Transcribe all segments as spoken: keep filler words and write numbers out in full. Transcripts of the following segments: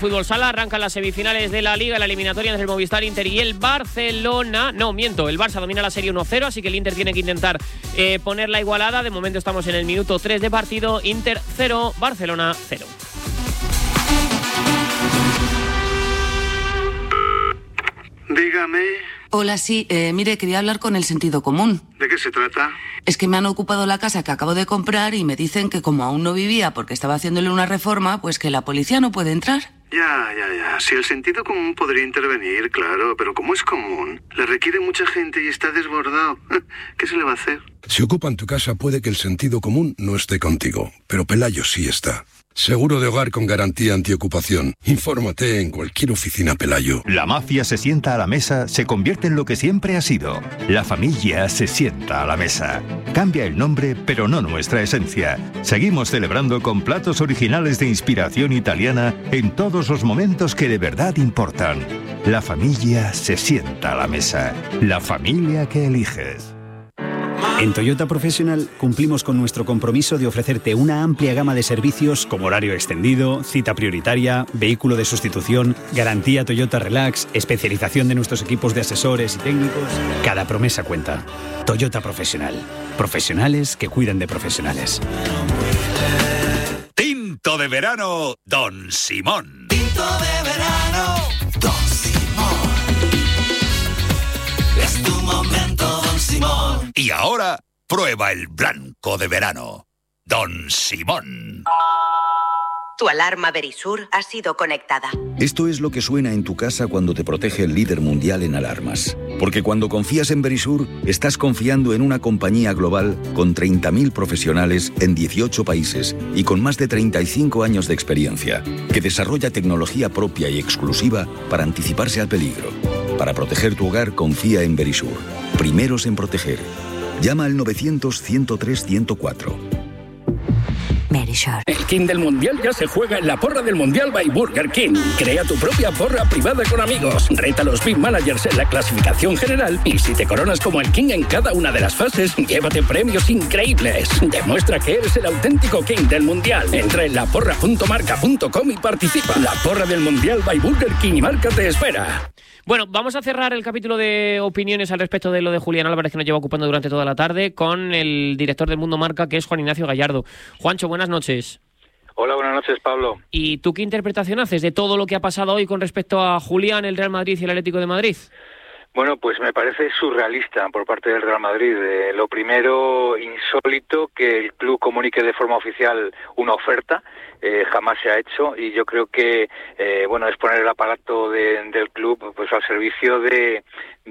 Fútbol Sala, arrancan las semifinales de la Liga, la eliminatoria entre el Movistar, Inter y el Barcelona. No, miento, el Barça domina la serie uno cero, así que el Inter tiene que intentar eh, poner la igualada. De momento estamos en el minuto tres de partido. Inter cero, Barcelona cero. Dígame. Hola, sí, eh, mire, quería hablar con el sentido común. ¿De qué se trata? Es que me han ocupado la casa que acabo de comprar y me dicen que como aún no vivía porque estaba haciéndole una reforma, pues que la policía no puede entrar. Ya, ya, ya. Si el sentido común podría intervenir, claro, pero como es común, le requiere mucha gente y está desbordado. ¿Qué se le va a hacer? Si ocupan tu casa puede que el sentido común no esté contigo, pero Pelayo sí está. Seguro de hogar con garantía antiocupación. Infórmate en cualquier oficina Pelayo. La mafia se sienta a la mesa, se convierte en lo que siempre ha sido. La familia se sienta a la mesa. Cambia el nombre, pero no nuestra esencia. Seguimos celebrando con platos originales de inspiración italiana en todos los momentos que de verdad importan. La familia se sienta a la mesa. La familia que eliges. En Toyota Professional cumplimos con nuestro compromiso de ofrecerte una amplia gama de servicios como horario extendido, cita prioritaria, vehículo de sustitución, garantía Toyota Relax, especialización de nuestros equipos de asesores y técnicos. Cada promesa cuenta. Toyota Professional. Profesionales que cuidan de profesionales. Tinto de verano, Don Simón. Tinto de verano, Don Simón. Es tu momento, Don Simón. Y ahora, prueba el blanco de verano, Don Simón. Tu alarma Verisur ha sido conectada. Esto es lo que suena en tu casa cuando te protege el líder mundial en alarmas. Porque cuando confías en Verisur, estás confiando en una compañía global con treinta mil profesionales en dieciocho países y con más de treinta y cinco años de experiencia, que desarrolla tecnología propia y exclusiva para anticiparse al peligro. Para proteger tu hogar, confía en Verisur. Primeros en proteger. Llama al novecientos, ciento tres, ciento cuatro. El King del Mundial ya se juega en la porra del Mundial by Burger King. Crea tu propia porra privada con amigos. Reta a los Big Managers en la clasificación general y si te coronas como el King en cada una de las fases, llévate premios increíbles. Demuestra que eres el auténtico King del Mundial. Entra en la porra punto marca punto com y participa. La porra del Mundial by Burger King y Marca te espera. Bueno, vamos a cerrar el capítulo de opiniones al respecto de lo de Julián Álvarez, que nos lleva ocupando durante toda la tarde, con el director del Mundo Marca, que es Juan Ignacio Gallardo. Juancho, buenas noches. Hola, buenas noches, Pablo. ¿Y tú qué interpretación haces de todo lo que ha pasado hoy con respecto a Julián, el Real Madrid y el Atlético de Madrid? Bueno, pues me parece surrealista por parte del Real Madrid. Eh, lo primero, insólito que el club comunique de forma oficial una oferta. Eh, jamás se ha hecho y yo creo que eh, bueno es poner el aparato de, del club pues al servicio de,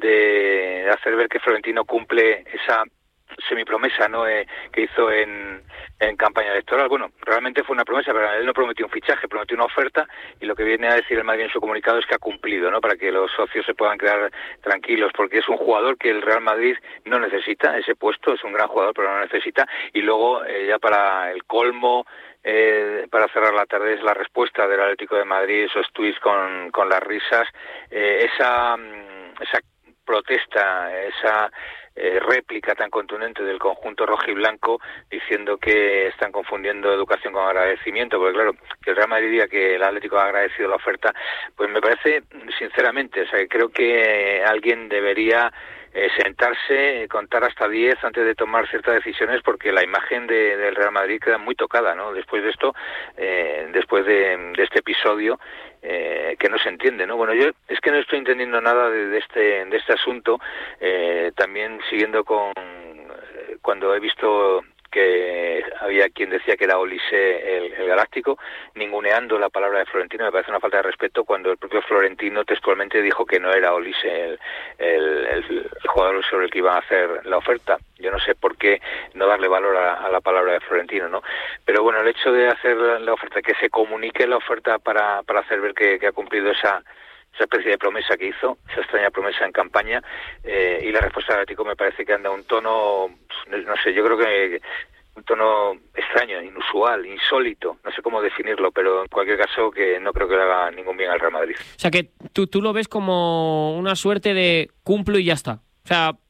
de hacer ver que Florentino cumple esa semipromesa, ¿no? Eh, que hizo en, en campaña electoral. Bueno, realmente fue una promesa, pero él no prometió un fichaje, prometió una oferta y lo que viene a decir el Madrid en su comunicado es que ha cumplido, ¿no? Para que los socios se puedan quedar tranquilos, porque es un jugador que el Real Madrid no necesita, ese puesto, es un gran jugador, pero no necesita. Y luego, eh, ya para el colmo, Eh, para cerrar la tarde, es la respuesta del Atlético de Madrid, esos tuits con, con las risas, eh, esa, esa protesta, esa eh, réplica tan contundente del conjunto rojiblanco diciendo que están confundiendo educación con agradecimiento, porque claro, que el Real Madrid diga que el Atlético ha agradecido la oferta, pues me parece, sinceramente, o sea, creo que alguien debería Eh, sentarse, contar hasta diez antes de tomar ciertas decisiones, porque la imagen de, del Real Madrid queda muy tocada, ¿no? Después de esto, eh, después de, de este episodio, eh, que no se entiende, ¿no? Bueno, yo es que no estoy entendiendo nada de, de este de este asunto, eh, también siguiendo con, eh, cuando he visto que había quien decía que era Olise el, el Galáctico, ninguneando la palabra de Florentino, me parece una falta de respeto cuando el propio Florentino textualmente dijo que no era Olise el, el, el, el jugador sobre el que iban a hacer la oferta. Yo no sé por qué no darle valor a, a la palabra de Florentino, ¿no? Pero bueno, el hecho de hacer la oferta, que se comunique la oferta para, para hacer ver que, que ha cumplido esa esa especie de promesa que hizo, esa extraña promesa en campaña, eh, y la respuesta del Atlético me parece que anda un tono, no sé, yo creo que un tono extraño, inusual, insólito, no sé cómo definirlo, pero en cualquier caso que no creo que le haga ningún bien al Real Madrid. O sea que tú, tú lo ves como una suerte de cumplo y ya está. O sea,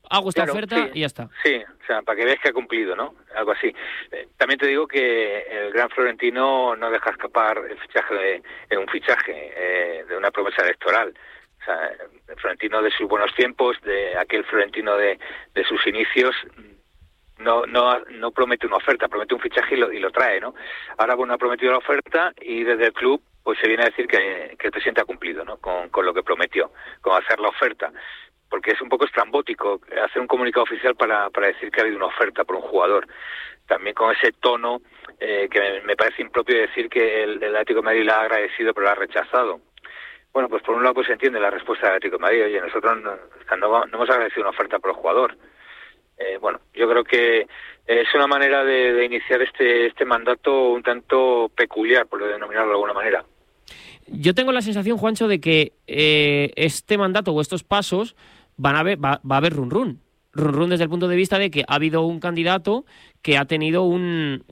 hago esta claro, oferta sí, y ya está. Sí, o sea, para que veas que ha cumplido, ¿no? Algo así. Eh, también te digo que el gran Florentino no deja escapar el fichaje de, de un fichaje, eh, de una promesa electoral. O sea, el Florentino de sus buenos tiempos, de aquel Florentino de, de sus inicios, no no no promete una oferta, promete un fichaje y lo, y lo trae, ¿no? Ahora, bueno, ha prometido la oferta y desde el club pues se viene a decir que, que el presidente ha cumplido, ¿no? Con, con lo que prometió, con hacer la oferta. Porque es un poco estrambótico hacer un comunicado oficial para, para decir que ha habido una oferta por un jugador. También con ese tono eh, que me, me parece impropio decir que el, el Atlético de Madrid la ha agradecido pero la ha rechazado. Bueno, pues por un lado pues se entiende la respuesta del Atlético de Madrid. Oye, nosotros no, no, no hemos agradecido una oferta por el jugador. Eh, bueno, yo creo que es una manera de, de iniciar este este mandato un tanto peculiar, por denominarlo de alguna manera. Yo tengo la sensación, Juancho, de que eh, este mandato o estos pasos van a ver, va, va a haber run run. Run run desde el punto de vista de que ha habido un candidato que ha tenido un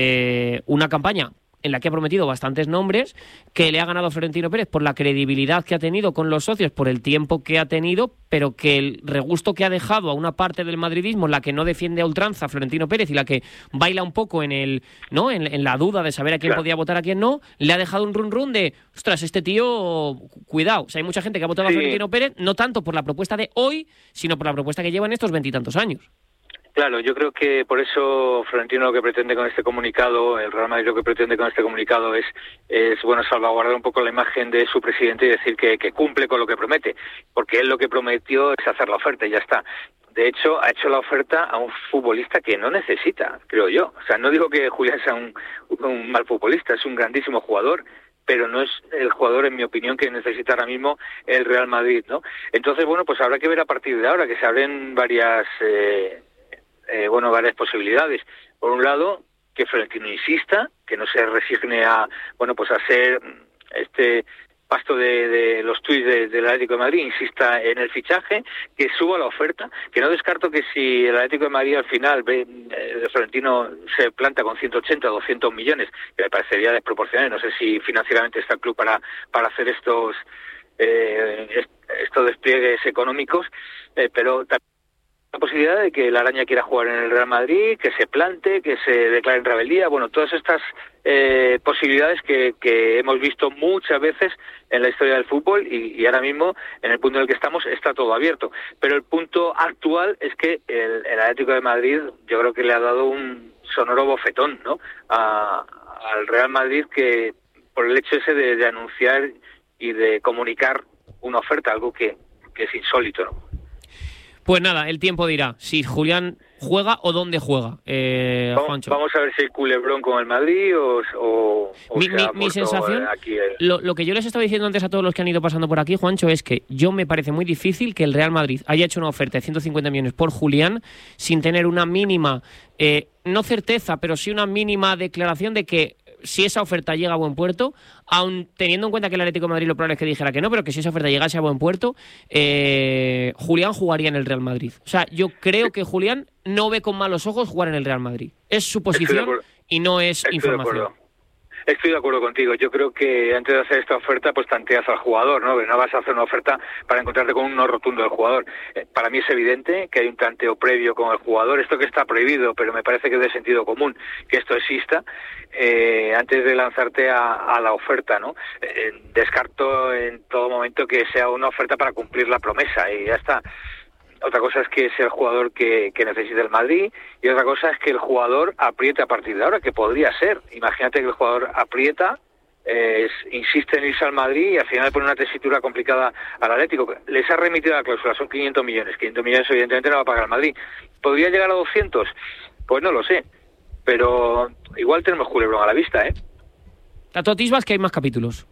eh, una campaña en la que ha prometido bastantes nombres, que le ha ganado Florentino Pérez por la credibilidad que ha tenido con los socios, por el tiempo que ha tenido, pero que el regusto que ha dejado a una parte del madridismo, la que no defiende a ultranza a Florentino Pérez y la que baila un poco en el no en, en la duda de saber a quién claro. podía votar, a quién no, le ha dejado un run run de, ostras, este tío, cuidado. O sea, hay mucha gente que ha votado sí. a Florentino Pérez, no tanto por la propuesta de hoy, sino por la propuesta que lleva en estos veintitantos años. Claro, yo creo que por eso Florentino lo que pretende con este comunicado, el Real Madrid lo que pretende con este comunicado es, es bueno, salvaguardar un poco la imagen de su presidente y decir que, que cumple con lo que promete, porque él lo que prometió es hacer la oferta y ya está. De hecho, ha hecho la oferta a un futbolista que no necesita, creo yo. O sea, no digo que Julián sea un, un mal futbolista, es un grandísimo jugador, pero no es el jugador, en mi opinión, que necesita ahora mismo el Real Madrid, ¿no? Entonces, bueno, pues habrá que ver a partir de ahora, que se abren varias... Eh, Eh, bueno, varias posibilidades. Por un lado, que Florentino insista, que no se resigne a, bueno, pues a ser este pasto de, de los tuits de, del Atlético de Madrid, insista en el fichaje, que suba la oferta, que no descarto que si el Atlético de Madrid al final ve, eh, Florentino se planta con ciento ochenta, doscientos millones, que me parecería desproporcionado, no sé si financieramente está el club para, para hacer estos, eh, estos despliegues económicos, eh, pero también la posibilidad de que la Araña quiera jugar en el Real Madrid, que se plante, que se declare en rebeldía, bueno, todas estas eh, posibilidades que, que hemos visto muchas veces en la historia del fútbol y, y ahora mismo, en el punto en el que estamos, está todo abierto. Pero el punto actual es que el, el Atlético de Madrid yo creo que le ha dado un sonoro bofetón, ¿no?, a, al Real Madrid, que por el hecho ese de, de anunciar y de comunicar una oferta, algo que, que es insólito, ¿no? Pues nada, el tiempo dirá si Julián juega o dónde juega, eh, vamos, Juancho. Vamos a ver si hay culebrón con el Madrid o, o, o mi, se mi, ha mi sensación, aquí el... lo, lo que yo les estaba diciendo antes a todos los que han ido pasando por aquí, Juancho, es que yo me parece muy difícil que el Real Madrid haya hecho una oferta de ciento cincuenta millones por Julián sin tener una mínima, eh, no certeza, pero sí una mínima declaración de que si esa oferta llega a buen puerto, aun teniendo en cuenta que el Atlético de Madrid lo probable es que dijera que no, pero que si esa oferta llegase a buen puerto, eh, Julián jugaría en el Real Madrid. O sea, yo creo que Julián no ve con malos ojos jugar en el Real Madrid. Es su posición y no es Estoy información. Estoy de acuerdo contigo. Yo creo que antes de hacer esta oferta, pues tanteas al jugador, ¿no? No vas a hacer una oferta para encontrarte con un no rotundo del jugador. Eh, para mí es evidente que hay un tanteo previo con el jugador. Esto que está prohibido, pero me parece que es de sentido común que esto exista eh, antes de lanzarte a, a la oferta, ¿no? Eh, descarto en todo momento que sea una oferta para cumplir la promesa y ya está. Otra cosa es que sea el jugador que, que necesita el Madrid y otra cosa es que el jugador apriete a partir de ahora, que podría ser. Imagínate que el jugador aprieta, eh, insiste en irse al Madrid y al final pone una tesitura complicada al Atlético. Les ha remitido la cláusula, son quinientos millones. quinientos millones evidentemente no va a pagar el Madrid. ¿Podría llegar a doscientos? Pues no lo sé. Pero igual tenemos culebrón a la vista, ¿eh? Tato Tisbas, que hay más capítulos.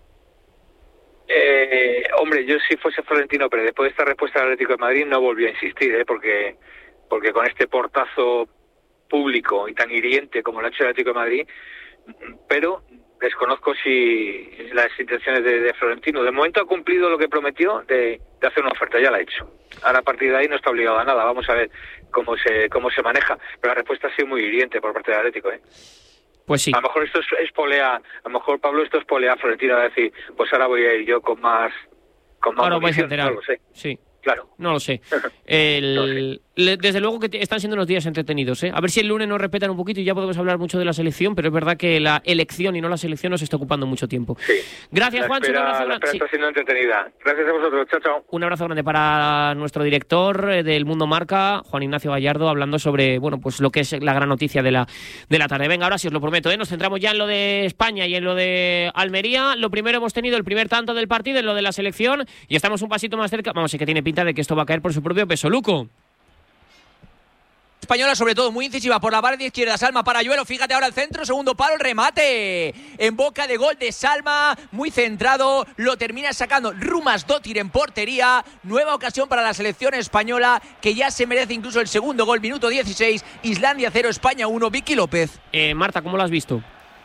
Eh, hombre, yo si fuese Florentino, pero después de esta respuesta del Atlético de Madrid no volví a insistir, ¿eh? porque porque con este portazo público y tan hiriente como lo ha hecho el Atlético de Madrid, pero desconozco si las intenciones de, de Florentino. De momento ha cumplido lo que prometió de, de hacer una oferta, ya la ha hecho. Ahora a partir de ahí no está obligado a nada, vamos a ver cómo se cómo se maneja, pero la respuesta ha sido muy hiriente por parte del Atlético, ¿eh? Pues sí. A lo mejor esto es, es polea, a lo mejor Pablo esto es polea Florentino a decir, pues ahora voy a ir yo con más con más ahora vais a enterar. No lo sé. Sí. Claro. No lo sé. El, no sé. Le, desde luego que están siendo unos días entretenidos, ¿eh? A ver si el lunes nos respetan un poquito y ya podemos hablar mucho de la selección, pero es verdad que la elección y no la selección nos está ocupando mucho tiempo. Sí. Gracias, Juancho. Un abrazo grande. La espera sí. está siendo entretenida. Gracias a vosotros. Chao, chao. Un abrazo grande para nuestro director eh, del Mundo Marca, Juan Ignacio Gallardo, hablando sobre, bueno, pues lo que es la gran noticia de la, de la tarde. Venga, ahora sí os lo prometo, ¿eh? Nos centramos ya en lo de España y en lo de Almería. Lo primero, hemos tenido el primer tanto del partido, en lo de la selección, y estamos un pasito más cerca. Vamos, sí que tiene pinta de que esto va a caer por su propio peso. Luco. Española, sobre todo muy incisiva por la banda izquierda. Salma Parayuelo, fíjate ahora el centro, segundo palo, el remate en boca de gol de Salma, muy centrado, lo termina sacando Rumas Dottir en portería. Nueva ocasión para la selección española, que ya se merece incluso el segundo gol. Minuto dieciséis, Islandia cero, España uno. Vicky López. eh, Marta, ¿cómo lo has visto?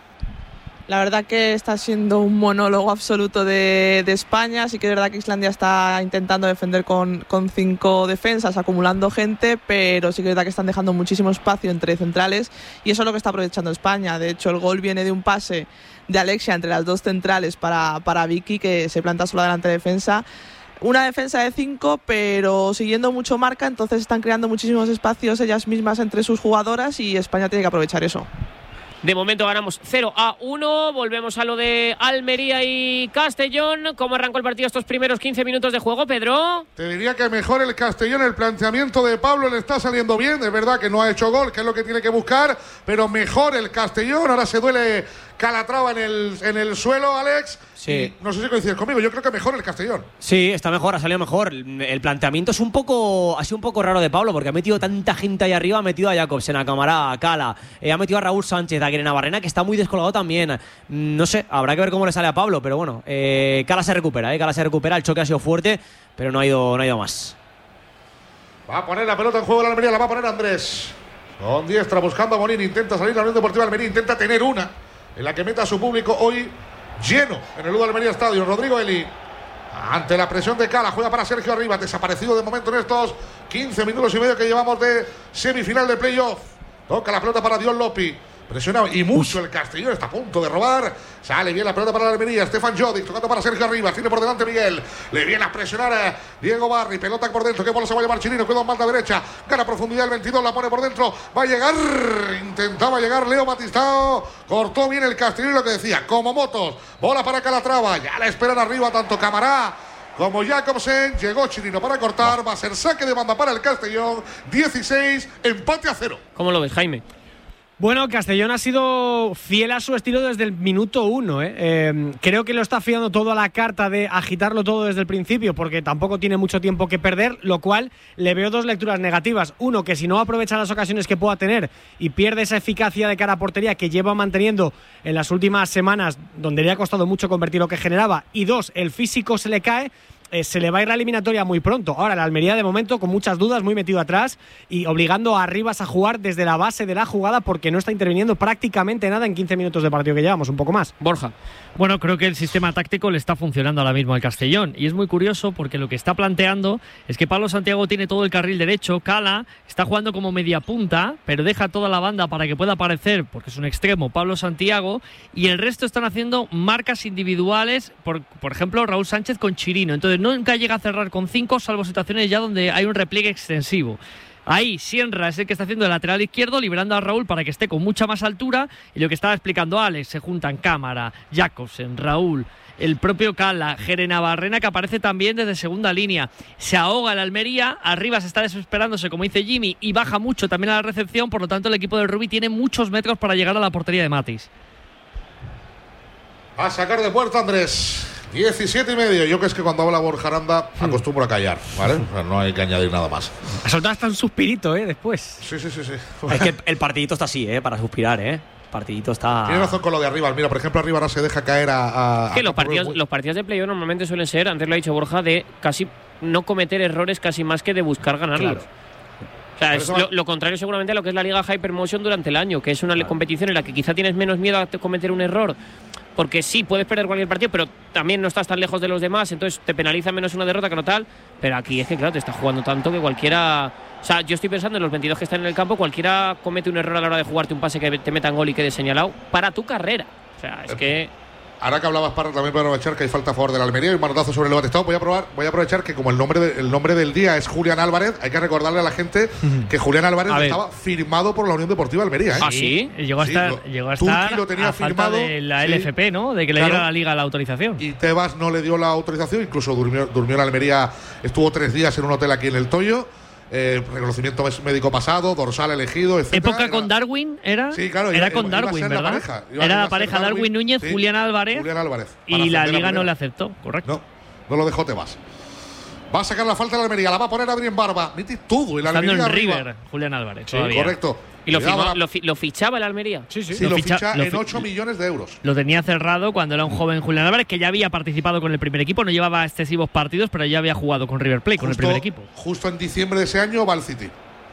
La verdad que está siendo un monólogo absoluto de, de España. Sí que es verdad que Islandia está intentando defender con, con cinco defensas, acumulando gente, pero sí que es verdad que están dejando muchísimo espacio entre centrales, y eso es lo que está aprovechando España. De hecho, el gol viene de un pase de Alexia entre las dos centrales para, para Vicky, que se planta sola delante de defensa. Una defensa de cinco, pero siguiendo mucho marca, entonces están creando muchísimos espacios ellas mismas entre sus jugadoras, y España tiene que aprovechar eso. De momento ganamos cero a uno. Volvemos a lo de Almería y Castellón. ¿Cómo arrancó el partido estos primeros quince minutos de juego, Pedro? Te diría que mejor el Castellón. El planteamiento de Pablo le está saliendo bien. Es verdad que no ha hecho gol, que es lo que tiene que buscar, pero mejor el Castellón. Ahora se duele Calatrava en el, en el suelo, Alex. Sí. Y no sé si coincides conmigo, yo creo que mejor el Castellón. Sí, está mejor, ha salido mejor. El planteamiento es un poco, ha sido un poco raro de Pablo, porque ha metido tanta gente ahí arriba. Ha metido a Jacobsen, a Camará, a Cala, eh, ha metido a Raúl Sánchez, a Guirenabarrena, que está muy descolgado también. No sé, habrá que ver cómo le sale a Pablo, pero bueno, eh, Cala se recupera, eh, Cala se recupera. El choque ha sido fuerte, pero no ha ido, no ha ido más. Va a poner la pelota en juego de la Almería, la va a poner Andrés. Con diestra, buscando a Morín, intenta salir la Unión Deportiva Almería, intenta tener una en la que meta a su público hoy lleno en el Ludo Almería Estadio. Rodrigo Eli, ante la presión de Cala, juega para Sergio Arribas, desaparecido de momento en estos quince minutos y medio que llevamos de semifinal de playoff. Toca la pelota para Dion Lopi, presionado y mucho el Castellón, está a punto de robar. Sale bien la pelota para la Almería. Stefan Jodic tocando para Sergio Arribas. Tiene por delante Miguel. Le viene a presionar a Diego Barri. Pelota por dentro. ¿Qué bola se va a llevar Chirino? Quedó en banda derecha. Gana profundidad el veintidós. La pone por dentro. Va a llegar. Intentaba llegar Leo Batistao. Cortó bien el Castellón. Lo que decía, como motos. Bola para Calatrava. Ya la esperan arriba tanto Camará como Jacobsen. Llegó Chirino para cortar. Va a ser saque de banda para el Castellón. dieciséis. Empate a cero. ¿Cómo lo ves, Jaime? Bueno, Castellón ha sido fiel a su estilo desde el minuto uno. ¿eh? Eh, creo que lo está fiando todo a la carta de agitarlo todo desde el principio, porque tampoco tiene mucho tiempo que perder, lo cual le veo dos lecturas negativas. Uno, que si no aprovecha las ocasiones que pueda tener y pierde esa eficacia de cara a portería que lleva manteniendo en las últimas semanas, donde le ha costado mucho convertir lo que generaba. Y dos, el físico se le cae. Eh, se le va a ir la eliminatoria muy pronto. Ahora, la Almería de momento con muchas dudas, muy metido atrás y obligando a Arribas a jugar desde la base de la jugada, porque no está interviniendo prácticamente nada en quince minutos de partido que llevamos, un poco más. Borja. Bueno, creo que el sistema táctico le está funcionando ahora mismo al Castellón, y es muy curioso porque lo que está planteando es que Pablo Santiago tiene todo el carril derecho. Cala está jugando como media punta, pero deja toda la banda para que pueda aparecer, porque es un extremo, Pablo Santiago, y el resto están haciendo marcas individuales, por, por ejemplo Raúl Sánchez con Chirino. Entonces nunca llega a cerrar con cinco, salvo situaciones ya donde hay un repliegue extensivo. Ahí Sienra es el que está haciendo el lateral izquierdo, liberando a Raúl para que esté con mucha más altura, y lo que estaba explicando Alex, se juntan Cámara, Jacobsen, Raúl, el propio Cala, Guirenabarrena, que aparece también desde segunda línea. Se ahoga el Almería, arriba se está desesperándose, como dice Jimmy, y baja mucho también a la recepción, por lo tanto el equipo del Rubí tiene muchos metros para llegar a la portería de Matis. A sacar de puerta Andrés. diecisiete y medio. Yo que es que cuando habla Borja Aranda acostumbro a callar, ¿vale? O sea, no hay que añadir nada más. Ha soltado hasta un suspirito, ¿eh? Después. Sí, sí, sí, sí. Es que el partidito está así, ¿eh? Para suspirar, ¿eh? El partidito está... Tiene razón con lo de arriba. Mira, por ejemplo, arriba ahora se deja caer a... a es que a los partidos, muy... los partidos de playoff normalmente suelen ser, antes lo ha dicho Borja, de casi no cometer errores casi más que de buscar ganarlos. Claro. O sea, es lo, lo contrario seguramente a lo que es la Liga Hypermotion durante el año, que es una claro. competición en la que quizá tienes menos miedo a cometer un error, porque sí, puedes perder cualquier partido, pero también no estás tan lejos de los demás, entonces te penaliza menos una derrota que no tal. Pero aquí es que, claro, te está jugando tanto que cualquiera... O sea, yo estoy pensando en los veintidós que están en el campo, cualquiera comete un error a la hora de jugarte un pase que te meta en gol y quede señalado para tu carrera. O sea, es que... ahora que hablabas, Parra, también voy a aprovechar que hay falta a favor de la Almería y un manotazo sobre el Batistado. Voy a probar, voy a aprovechar que como el nombre, de, el nombre del día es Julián Álvarez, hay que recordarle a la gente uh-huh. que Julián Álvarez estaba firmado por la Unión Deportiva Almería. ¿eh? ¿Ah, sí? Llegó a estar, sí, lo, llegó a, estar lo tenía a firmado, falta de la sí, L F P, ¿no? De que le claro, diera a la Liga la autorización. Y Tebas no le dio la autorización, incluso durmió, durmió en Almería, estuvo tres días en un hotel aquí en el Toyo. Eh, reconocimiento médico pasado, dorsal elegido, etcétera. ¿Época con Darwin era? Sí, claro. Era iba, con iba Darwin, ¿verdad? La pareja, iba, era iba la pareja Darwin, Darwin Núñez, sí, Julián Álvarez. Julián Álvarez. Y la Liga no le aceptó, correcto. No, no lo dejó Tebas. Va a sacar la falta de la Almería, la va a poner Adrián Barba. Miti todo. Y la Estando Almería en arriba. River, Julián Álvarez. Sí, correcto. ¿Y lo, firmó, lo, fi, lo fichaba el Almería? Sí, sí. sí lo, lo ficha, ficha lo en ocho millones de euros. Lo tenía cerrado cuando era un joven Julián Álvarez, que ya había participado con el primer equipo. No llevaba excesivos partidos, pero ya había jugado con River Plate, justo, con el primer equipo. Justo en diciembre de ese año va al City.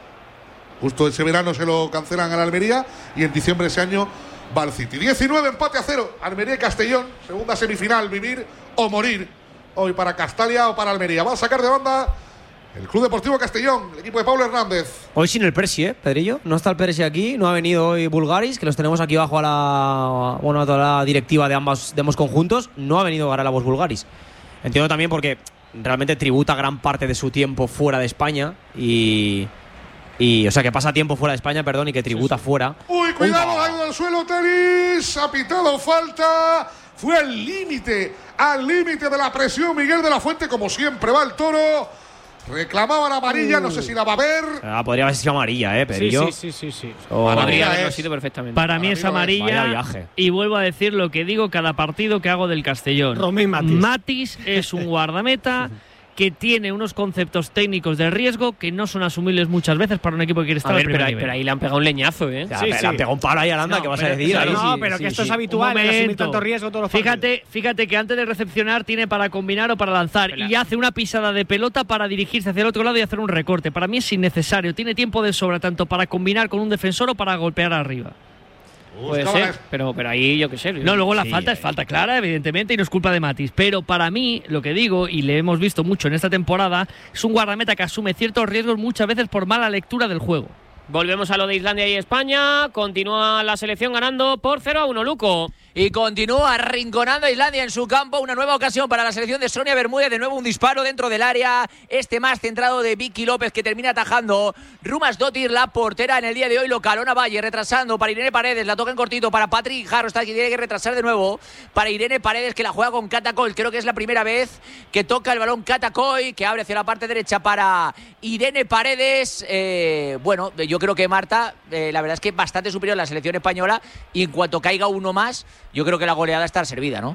Justo ese verano se lo cancelan a la Almería y en diciembre de ese año va al City. diecinueve, empate a cero. Almería y Castellón. Segunda semifinal, vivir o morir. Hoy para Castalia o para Almería. Va a sacar de banda el Club Deportivo Castellón, el equipo de Pablo Hernández. Hoy sin el Presi, ¿eh, Pedrillo? No está el Presi aquí, no ha venido hoy Bulgaris, que los tenemos aquí bajo a la, bueno, a toda la directiva de ambos, de ambos conjuntos. No ha venido Garalabos Bulgaris. Entiendo también porque realmente tributa gran parte de su tiempo fuera de España y... Y, o sea, que pasa tiempo fuera de España, perdón, y que tributa sí, sí. fuera. Uy, cuidado, ha ido al suelo Tenis, ha pitado falta, fue al límite, al límite de la presión Miguel de la Fuente, como siempre va el Toro, reclamaba la amarilla, uh. no sé si la va a ver. Ah, podría haber sido amarilla, eh, Pedrillo. Sí, sí, sí, sí, sí. Oh, podría haberlo sido perfectamente. Para mí es amarilla, y vuelvo a decir lo que digo cada partido que hago del Castellón. Romín Matis. Matis es un guardameta que tiene unos conceptos técnicos de riesgo que no son asumibles muchas veces para un equipo que quiere estar a ver, al primer pero, nivel. pero ahí le han pegado un leñazo, ¿eh? O sea, sí, sí. Le han pegado un palo ahí a Aranda, no, ¿qué vas pero, a decir? Pero, no, sí, pero sí, que esto sí, es habitual, en asumir tanto riesgo todos los fíjate, partidos. Fíjate que antes de recepcionar tiene para combinar o para lanzar pero, y hace una pisada de pelota para dirigirse hacia el otro lado y hacer un recorte. Para mí es innecesario, tiene tiempo de sobra tanto para combinar con un defensor o para golpear arriba. Puede ser, pero, pero ahí yo qué sé. No, luego la sí, falta es falta clara, evidentemente, y no es culpa de Matis. Pero para mí, lo que digo, y le hemos visto mucho en esta temporada, es un guardameta que asume ciertos riesgos muchas veces por mala lectura del juego. Volvemos a lo de Islandia y España. Continúa la selección ganando por cero a uno, Luco. Y continúa arrinconando a Islandia en su campo. Una nueva ocasión para la selección de Sonia Bermúdez. De nuevo un disparo dentro del área. Este más centrado de Vicky López, que termina atajando. Rumasdottir, la portera en el día de hoy local. Ona Valle retrasando para Irene Paredes. La toca en cortito para Patrick Jarro. Está que tiene que retrasar de nuevo para Irene Paredes, que la juega con Catacoy. Creo que es la primera vez que toca el balón Catacoy, que abre hacia la parte derecha para Irene Paredes. Eh, bueno, yo creo que Marta, eh, la verdad es que bastante superior a la selección española. Y en cuanto caiga uno más, yo creo que la goleada está servida, ¿no?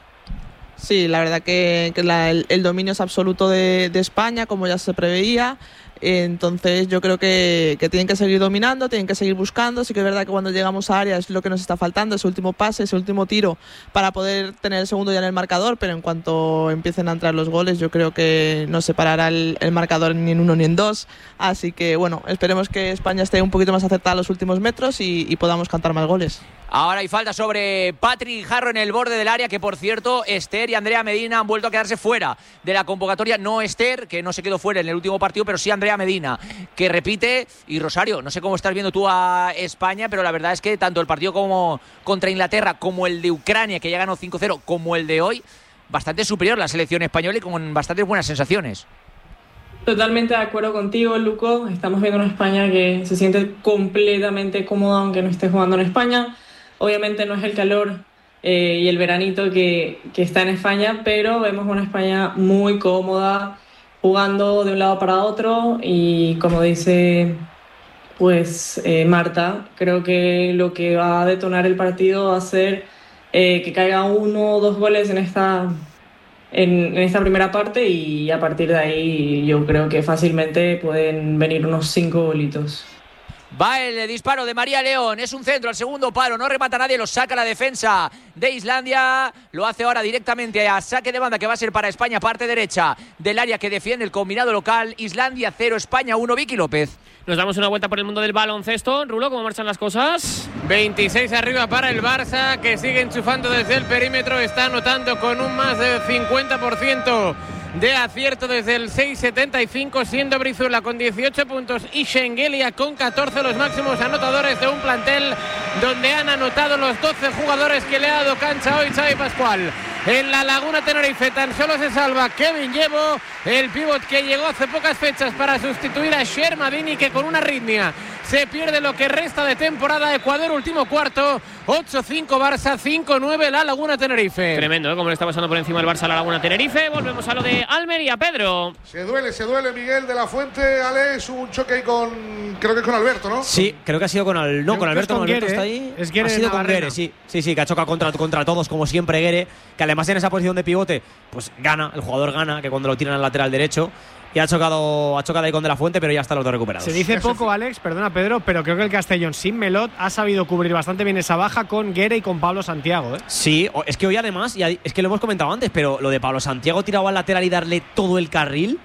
Sí, la verdad que, que la, el, el dominio es absoluto de, de España, como ya se preveía. Entonces yo creo que, que tienen que seguir dominando, tienen que seguir buscando. Sí que es verdad que cuando llegamos a área es lo que nos está faltando, ese último pase, ese último tiro para poder tener el segundo ya en el marcador, pero en cuanto empiecen a entrar los goles yo creo que no se parará el, el marcador ni en uno ni en dos. Así que bueno, esperemos que España esté un poquito más acertada a los últimos metros y, y podamos cantar más goles. Ahora hay falta sobre Patrick Jarro en el borde del área, que por cierto Esther y Andrea Medina han vuelto a quedarse fuera de la convocatoria. No Esther, que no se quedó fuera en el último partido, pero sí Andrea Medina, que repite. Y Rosario, no sé cómo estás viendo tú a España, pero la verdad es que tanto el partido como contra Inglaterra como el de Ucrania, que ya ganó cinco cero, como el de hoy, bastante superior la selección española y con bastantes buenas sensaciones. Totalmente de acuerdo contigo, Luco. Estamos viendo una España que se siente completamente cómoda aunque no esté jugando en España. Obviamente no es el calor eh, y el veranito que, que está en España, pero vemos una España muy cómoda, jugando de un lado para otro y como dice pues eh, Marta, creo que lo que va a detonar el partido va a ser eh, que caiga uno o dos goles en esta, en, en esta primera parte y a partir de ahí yo creo que fácilmente pueden venir unos cinco golitos. Va el disparo de María León, es un centro al segundo palo, no remata nadie, lo saca la defensa de Islandia, lo hace ahora directamente a saque de banda que va a ser para España, parte derecha del área que defiende el combinado local. Islandia cero, España uno, Vicky López. Nos damos una vuelta por el mundo del baloncesto. Rulo, ¿cómo marchan las cosas? veintiséis arriba para el Barça, que sigue enchufando desde el perímetro, está anotando con un más del cincuenta por ciento de acierto desde el seis setenta y cinco, siendo Brizuela con dieciocho puntos y Schengelia con catorce, los máximos anotadores de un plantel donde han anotado los doce jugadores que le ha dado cancha hoy Xavi Pascual. en la Laguna Tenerife. Tan solo se salva Kevin Llevo, el pívot que llegó hace pocas fechas para sustituir a Shermadini, que con una arritmia se pierde lo que resta de temporada. Ecuador último cuarto, ocho cinco Barça, cinco nueve la Laguna Tenerife. Tremendo, ¿eh? Como le está pasando por encima el Barça a la Laguna Tenerife. Volvemos a lo de Almería, Pedro. Se duele, se duele Miguel de la Fuente. Alex, un choque ahí con, creo que con Alberto, ¿no? Sí, creo que ha sido con Al, no, creo con Alberto, con no, Alberto Guere, está ahí. Es Guere ha sido con Navarrena. Guere, sí, sí, sí, que ha chocado contra, contra todos, como siempre Guere, que además en esa posición de pivote, pues gana, el jugador gana, que cuando lo tiran al lateral derecho. Y ha chocado, ha chocado ahí con De la Fuente, pero ya están los dos recuperados. Se dice poco, Alex, perdona Pedro, pero creo que el Castellón sin Melot ha sabido cubrir bastante bien esa baja con Guere y con Pablo Santiago, ¿eh? Sí, es que hoy además, y es que lo hemos comentado antes, pero lo de Pablo Santiago tirado al lateral y darle todo el carril.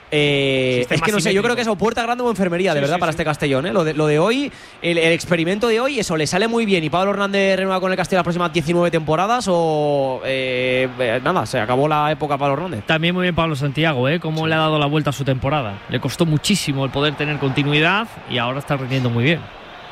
Eh, es que no sé, yo creo que eso, puerta grande o enfermería, de Sí, verdad, sí, para sí. este Castellón. ¿eh? Lo, de, lo de hoy, el, el experimento de hoy, eso le sale muy bien y Pablo Hernández renueva con el Castellón las próximas diecinueve temporadas o eh, eh, nada, se acabó la época Pablo Hernández. También muy bien Pablo Santiago, ¿eh? Cómo le ha dado la vuelta a su temporada. Le costó muchísimo el poder tener continuidad y ahora está rindiendo muy bien.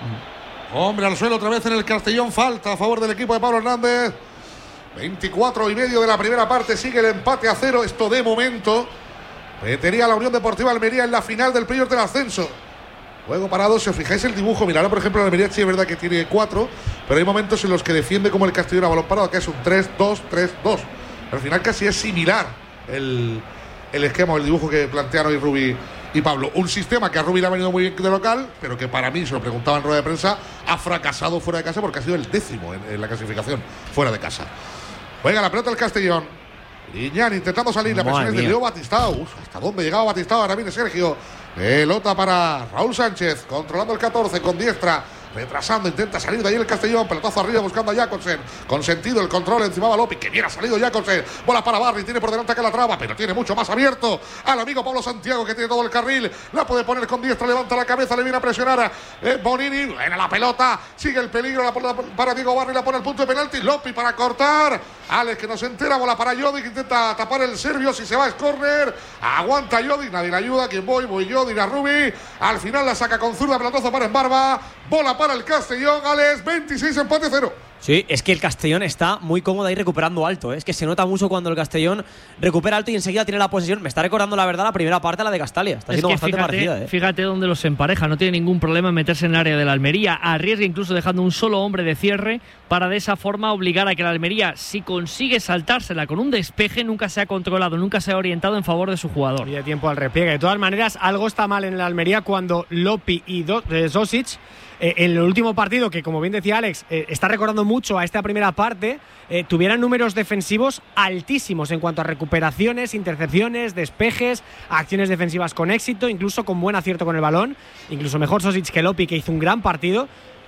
Hombre al suelo otra vez en el Castellón, falta a favor del equipo de Pablo Hernández. veinticuatro y medio de la primera parte, sigue el empate a cero, esto de momento. Metería a la Unión Deportiva Almería en la final del playoff del ascenso. Juego parado, si os fijáis el dibujo, mirad por ejemplo la Almería sí es verdad que tiene cuatro, pero hay momentos en los que defiende como el Castellón a balón parado, que es un tres dos tres dos. Al final casi es similar el, el esquema o el dibujo que plantean hoy Rubi y Pablo. Un sistema que a Rubi le ha venido muy bien de local, pero que para mí, se lo preguntaba en rueda de prensa, ha fracasado fuera de casa porque ha sido el décimo en, en la clasificación fuera de casa. Juega la pelota el Castellón. Liñán intentando salir, la presión es de Leo Batistao. Uf, ¿hasta dónde llegaba Batistao? Ahora viene Sergio. Pelota para Raúl Sánchez, controlando el catorce con diestra. Retrasando, intenta salir de ahí el Castellón. Pelotazo arriba buscando a Jacobsen. Consentido el control encima de Lopi. Que bien ha salido Jacobsen. Bola para Barry. Tiene por delante que la traba, pero tiene mucho más abierto al amigo Pablo Santiago, que tiene todo el carril. La puede poner con diestra. Levanta la cabeza. Le viene a presionar a eh, Bonini. Buena la pelota. Sigue el peligro. La, la, para Diego Barry. La pone al punto de penalti. Lopi para cortar. Alex que no se entera. Bola para Jodic. Intenta tapar el serbio. Si se va es córner. Aguanta Jodic. Nadie le ayuda. Quien voy, voy Jodic a Rubi. Al final la saca con zurda. Pelotazo para Embarba. Bola para el Castellón, Alex, veintiséis, empate cero. Sí, es que el Castellón está muy cómodo ahí recuperando alto, ¿eh? Es que se nota mucho cuando el Castellón recupera alto y enseguida tiene la posesión. Me está recordando, la verdad, la primera parte, la de Castalia. Está siendo bastante fíjate, parecida, ¿eh? Fíjate dónde los empareja, no tiene ningún problema en meterse en el área de la Almería. Arriesga incluso dejando un solo hombre de cierre para de esa forma obligar a que la Almería, si consigue saltársela con un despeje, nunca se ha controlado, nunca se ha orientado en favor de su jugador. Y de tiempo al repliegue. De todas maneras, algo está mal en la Almería cuando Lopi y Do- eh, Zosic, eh, en el último partido, que como bien decía Alex, eh, está recordando mucho a esta primera parte, eh, tuvieran números defensivos altísimos en cuanto a recuperaciones, intercepciones, despejes, acciones defensivas con éxito, incluso con buen acierto con el balón, incluso mejor Zosic que Lopi, que hizo un gran partido.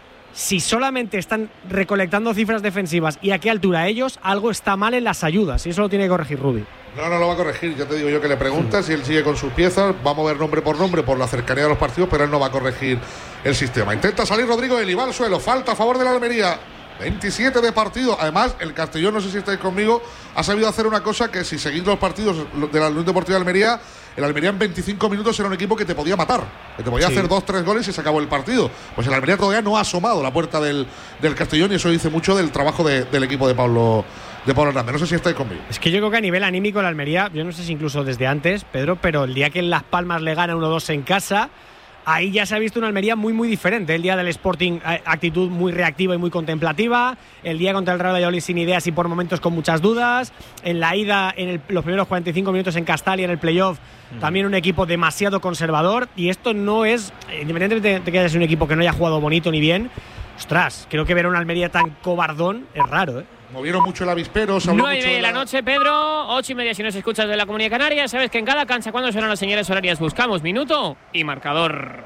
Si solamente están recolectando cifras defensivas y a qué altura ellos, algo está mal en las ayudas y eso lo tiene que corregir Rubi. No, no lo va a corregir, ya te digo yo que le preguntas y él sigue con sus piezas, va a mover nombre por nombre por la cercanía de los partidos, pero él no va a corregir el sistema. Intenta salir Rodrigo Eli, va al suelo, falta a favor de la Almería. veintisiete de partido. Además, el Castellón, no sé si estáis conmigo, ha sabido hacer una cosa que si seguís los partidos de la Unión Deportiva de Almería, el Almería en veinticinco minutos era un equipo que te podía matar, que te podía sí. hacer dos, tres goles y se acabó el partido. Pues el Almería todavía no ha asomado la puerta del, del Castellón y eso dice mucho del trabajo de, del equipo de Pablo de Pablo Hernández. No sé si estáis conmigo. Es que yo creo que a nivel anímico el Almería, yo no sé si incluso desde antes, Pedro, pero el día que en Las Palmas le gana uno dos en casa, ahí ya se ha visto una Almería muy muy diferente. El día del Sporting, actitud muy reactiva y muy contemplativa. El día contra el Real Valladolid sin ideas y por momentos con muchas dudas. En la ida, en el, los primeros cuarenta y cinco minutos en Castalia, en el playoff, mm. también un equipo demasiado conservador. Y esto no es, independientemente de que haya sido un equipo que no haya jugado bonito ni bien, ostras, creo que ver a una Almería tan cobardón es raro, ¿eh? Movieron mucho el avispero. nueve y media de la noche, Pedro. Ocho y media si nos escuchas de la Comunidad Canaria. Sabes que en cada cancha, cuando suenan las señales horarias, buscamos minuto y marcador.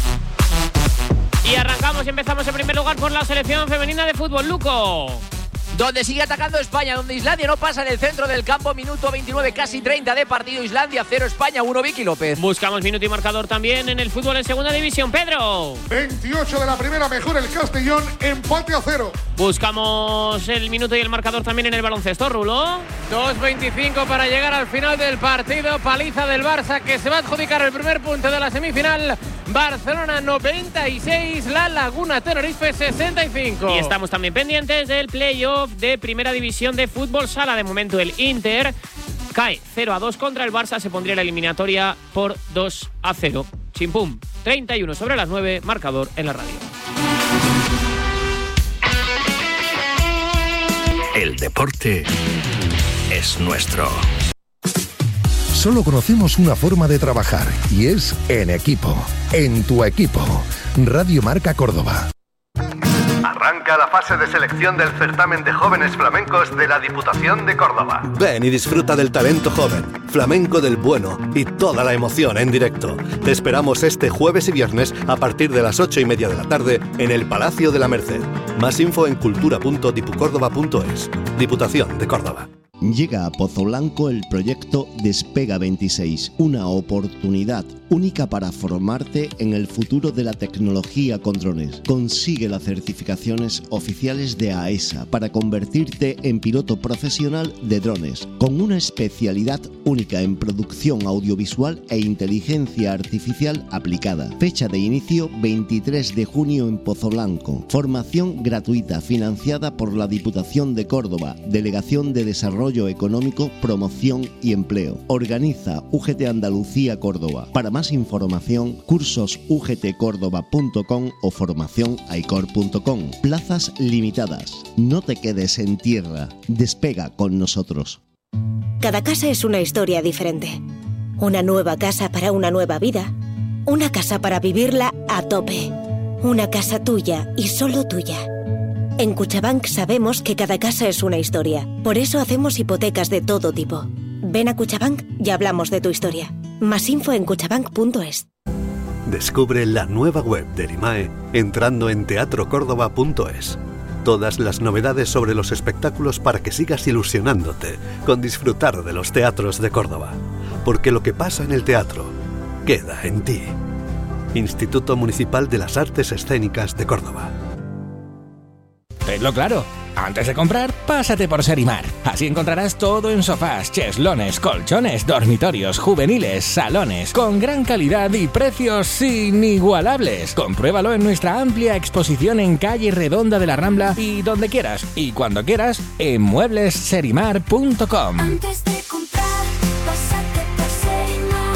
Y arrancamos y empezamos en primer lugar por la selección femenina de fútbol, Luco. donde sigue atacando España, donde Islandia no pasa en el centro del campo. Minuto veintinueve, casi treinta de partido. Islandia cero, España uno. Vicky López. Buscamos minuto y marcador también en el fútbol en segunda división. Pedro. veintiocho de la primera, mejor el Castellón, empate a cero. Buscamos el minuto y el marcador también en el baloncesto, Rulo. dos veinticinco para llegar al final del partido. Paliza del Barça, que se va a adjudicar el primer punto de la semifinal. Barcelona noventa y seis, La Laguna Tenerife sesenta y cinco. Y estamos también pendientes del playoff de primera división de fútbol sala. De momento el Inter cae cero a dos contra el Barça, se pondría la eliminatoria por dos a cero. Chimpum, treinta y uno sobre las nueve, marcador en la radio. El deporte es nuestro. Solo conocemos una forma de trabajar y es en equipo, en tu equipo. Radio Marca Córdoba. Arranca la fase de selección del certamen de jóvenes flamencos de la Diputación de Córdoba. Ven y disfruta del talento joven, flamenco del bueno y toda la emoción en directo. Te esperamos este jueves y viernes a partir de las ocho y media de la tarde en el Palacio de la Merced. Más info en cultura punto dipucórdoba punto es. Diputación de Córdoba. Llega a Pozo Blanco el proyecto Despega veintiséis, una oportunidad única para formarte en el futuro de la tecnología con drones. Consigue las certificaciones oficiales de AESA para convertirte en piloto profesional de drones, con una especialidad única en producción audiovisual e inteligencia artificial aplicada. Fecha de inicio veintitrés de junio en Pozo Blanco. Formación gratuita financiada por la Diputación de Córdoba, Delegación de Desarrollo Económico, Promoción y Empleo. Organiza U G T Andalucía Córdoba. Para más información, cursos u g t córdoba punto com o formación aicor punto com. Plazas limitadas. No te quedes en tierra. Despega con nosotros. Cada casa es una historia diferente. Una nueva casa para una nueva vida. Una casa para vivirla a tope. Una casa tuya y solo tuya. En Cuchabank sabemos que cada casa es una historia. Por eso hacemos hipotecas de todo tipo. Ven a Cuchabank y hablamos de tu historia. Más info en cuchabank punto es. Descubre la nueva web de Erimae entrando en teatro córdoba punto es. Todas las novedades sobre los espectáculos para que sigas ilusionándote con disfrutar de los teatros de Córdoba. Porque lo que pasa en el teatro queda en ti. Instituto Municipal de las Artes Escénicas de Córdoba. Tenlo claro, antes de comprar, pásate por Serimar. Así encontrarás todo en sofás, cheslones, colchones, dormitorios, juveniles, salones, con gran calidad y precios inigualables. Compruébalo en nuestra amplia exposición en calle Redonda de la Rambla y donde quieras y cuando quieras en muebles serimar punto com. Antes de comprar, pásate por Serimar.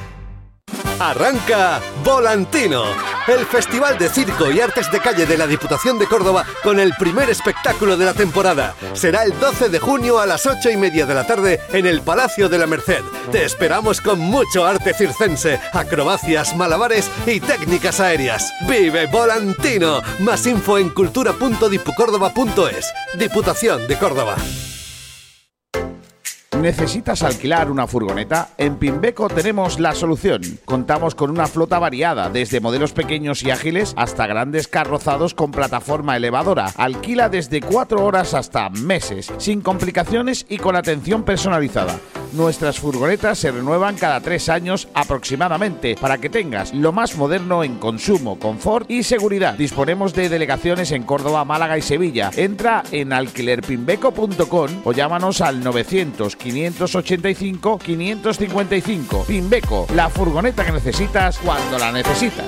Arranca Volantino, el festival de circo y artes de calle de la Diputación de Córdoba con el primer espectáculo de la temporada. Será el doce de junio a las ocho y media de la tarde en el Palacio de la Merced. Te esperamos con mucho arte circense, acrobacias, malabares y técnicas aéreas. ¡Vive Volantino! Más info en cultura punto dipucórdoba punto es. Diputación de Córdoba. ¿Necesitas alquilar una furgoneta? En Pimbeco tenemos la solución. Contamos con una flota variada, desde modelos pequeños y ágiles hasta grandes carrozados con plataforma elevadora. Alquila desde cuatro horas hasta meses, sin complicaciones y con atención personalizada. Nuestras furgonetas se renuevan cada tres años aproximadamente para que tengas lo más moderno en consumo, confort y seguridad. Disponemos de delegaciones en Córdoba, Málaga y Sevilla. Entra en alquiler pimbeco punto com o llámanos al novecientos, quinientos ochenta y cinco, quinientos cincuenta y cinco. Pimbeco, la furgoneta que necesitas cuando la necesitas.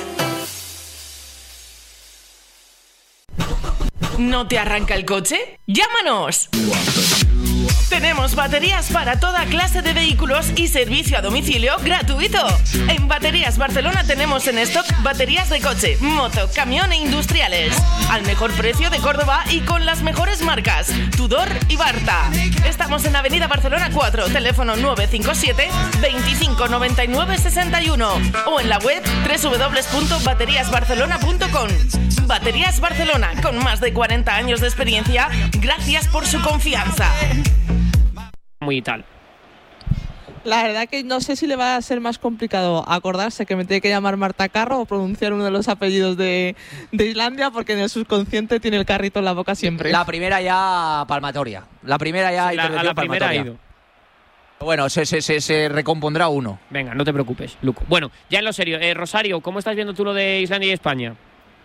¿No te arranca el coche? ¡Llámanos! Tenemos baterías para toda clase de vehículos y servicio a domicilio gratuito. En Baterías Barcelona tenemos en stock baterías de coche, moto, camión e industriales. Al mejor precio de Córdoba y con las mejores marcas, Tudor y Barta. Estamos en Avenida Barcelona cuatro, teléfono nueve cinco siete, veinticinco noventa y nueve sesenta y uno o en la web doble u doble u doble u punto baterías barcelona punto com. Baterías Barcelona, con más de cuarenta años de experiencia, gracias por su confianza. Muy tal. La verdad que no sé si le va a ser más complicado acordarse que me tiene que llamar Marta Carro o pronunciar uno de los apellidos de, de Islandia, porque en el subconsciente tiene el carrito en la boca siempre. La primera ya palmatoria. La primera ya Sí, la, a la primera ha ido. Bueno, se, se, se, se recompondrá uno. Venga, no te preocupes, Luco. Bueno, ya en lo serio, eh, Rosario, ¿cómo estás viendo tú lo de Islandia y España?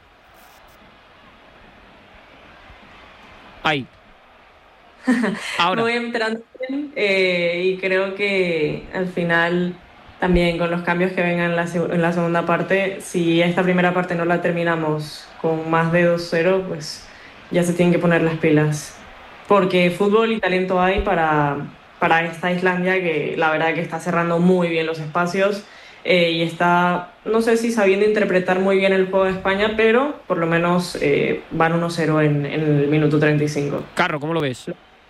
Ahí. Ahora. Muy entrando eh, y creo que al final también con los cambios que vengan en la, en la segunda parte, si esta primera parte no la terminamos con más de dos cero, pues ya se tienen que poner las pilas. Porque fútbol y talento hay para, para esta Islandia, que la verdad que está cerrando muy bien los espacios eh, y está, no sé si sabiendo interpretar muy bien el juego de España, pero por lo menos eh, van uno cero en, en el minuto treinta y cinco. Carro, ¿cómo lo ves?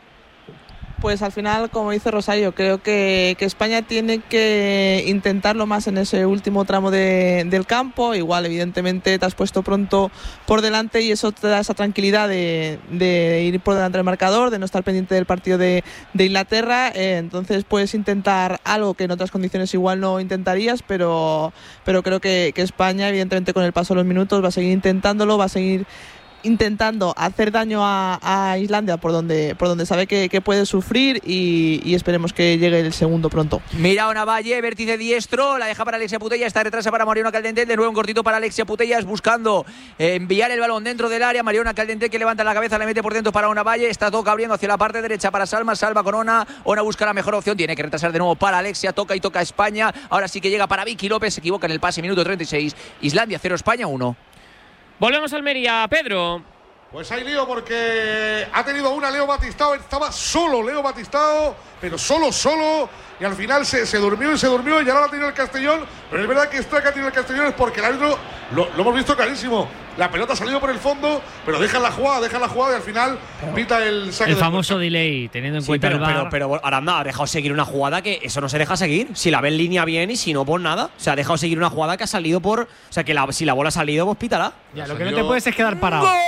Pues al final, como dice Rosario, creo que, que España tiene que intentarlo más en ese último tramo de, del campo. Igual, evidentemente, te has puesto pronto por delante y eso te da esa tranquilidad de, de ir por delante del marcador, de no estar pendiente del partido de, de Inglaterra. Eh, entonces puedes intentar algo que en otras condiciones igual no intentarías, pero, pero creo que, que España, evidentemente, con el paso de los minutos va a seguir intentándolo, va a seguir intentando hacer daño a, a Islandia por donde por donde sabe que, que puede sufrir y, y esperemos que llegue el segundo pronto. Mira una Valle, vértice diestro, la deja para Alexia Putellas, está retrasa para Mariona Caldentey, de nuevo un cortito para Alexia Putellas buscando eh, enviar el balón dentro del área. Mariona Caldentey que levanta la cabeza, la mete por dentro para una Valle, está toca abriendo hacia la parte derecha para Salma, Salva con Ona, Ona busca la mejor opción, tiene que retrasar de nuevo para Alexia, toca y toca España, ahora sí que llega para Vicky López, se equivoca en el pase, minuto treinta y seis, Islandia cero, España uno. Volvemos a Almería, Pedro. Pues hay lío porque ha tenido una Leo Batistao, estaba solo Leo Batistao, pero solo, solo, y al final se, se durmió y se durmió y ahora la ha tenido el Castellón, pero es verdad que esta que ha tenido el Castellón es porque el árbitro, lo, lo hemos visto clarísimo, la pelota ha salido por el fondo, pero deja la jugada, deja la jugada y al final pero, pita el saque. El famoso delay, teniendo en sí, cuenta pero, el V A R. Pero, pero Aranda ha dejado seguir una jugada que eso no se deja seguir. Si la ve en línea bien y si no, pues nada. O sea, ha dejado seguir una jugada que ha salido por… O sea, que la, si la bola ha salido, pues pítala. Ya, lo que no te puedes es quedar parado. ¡Gol!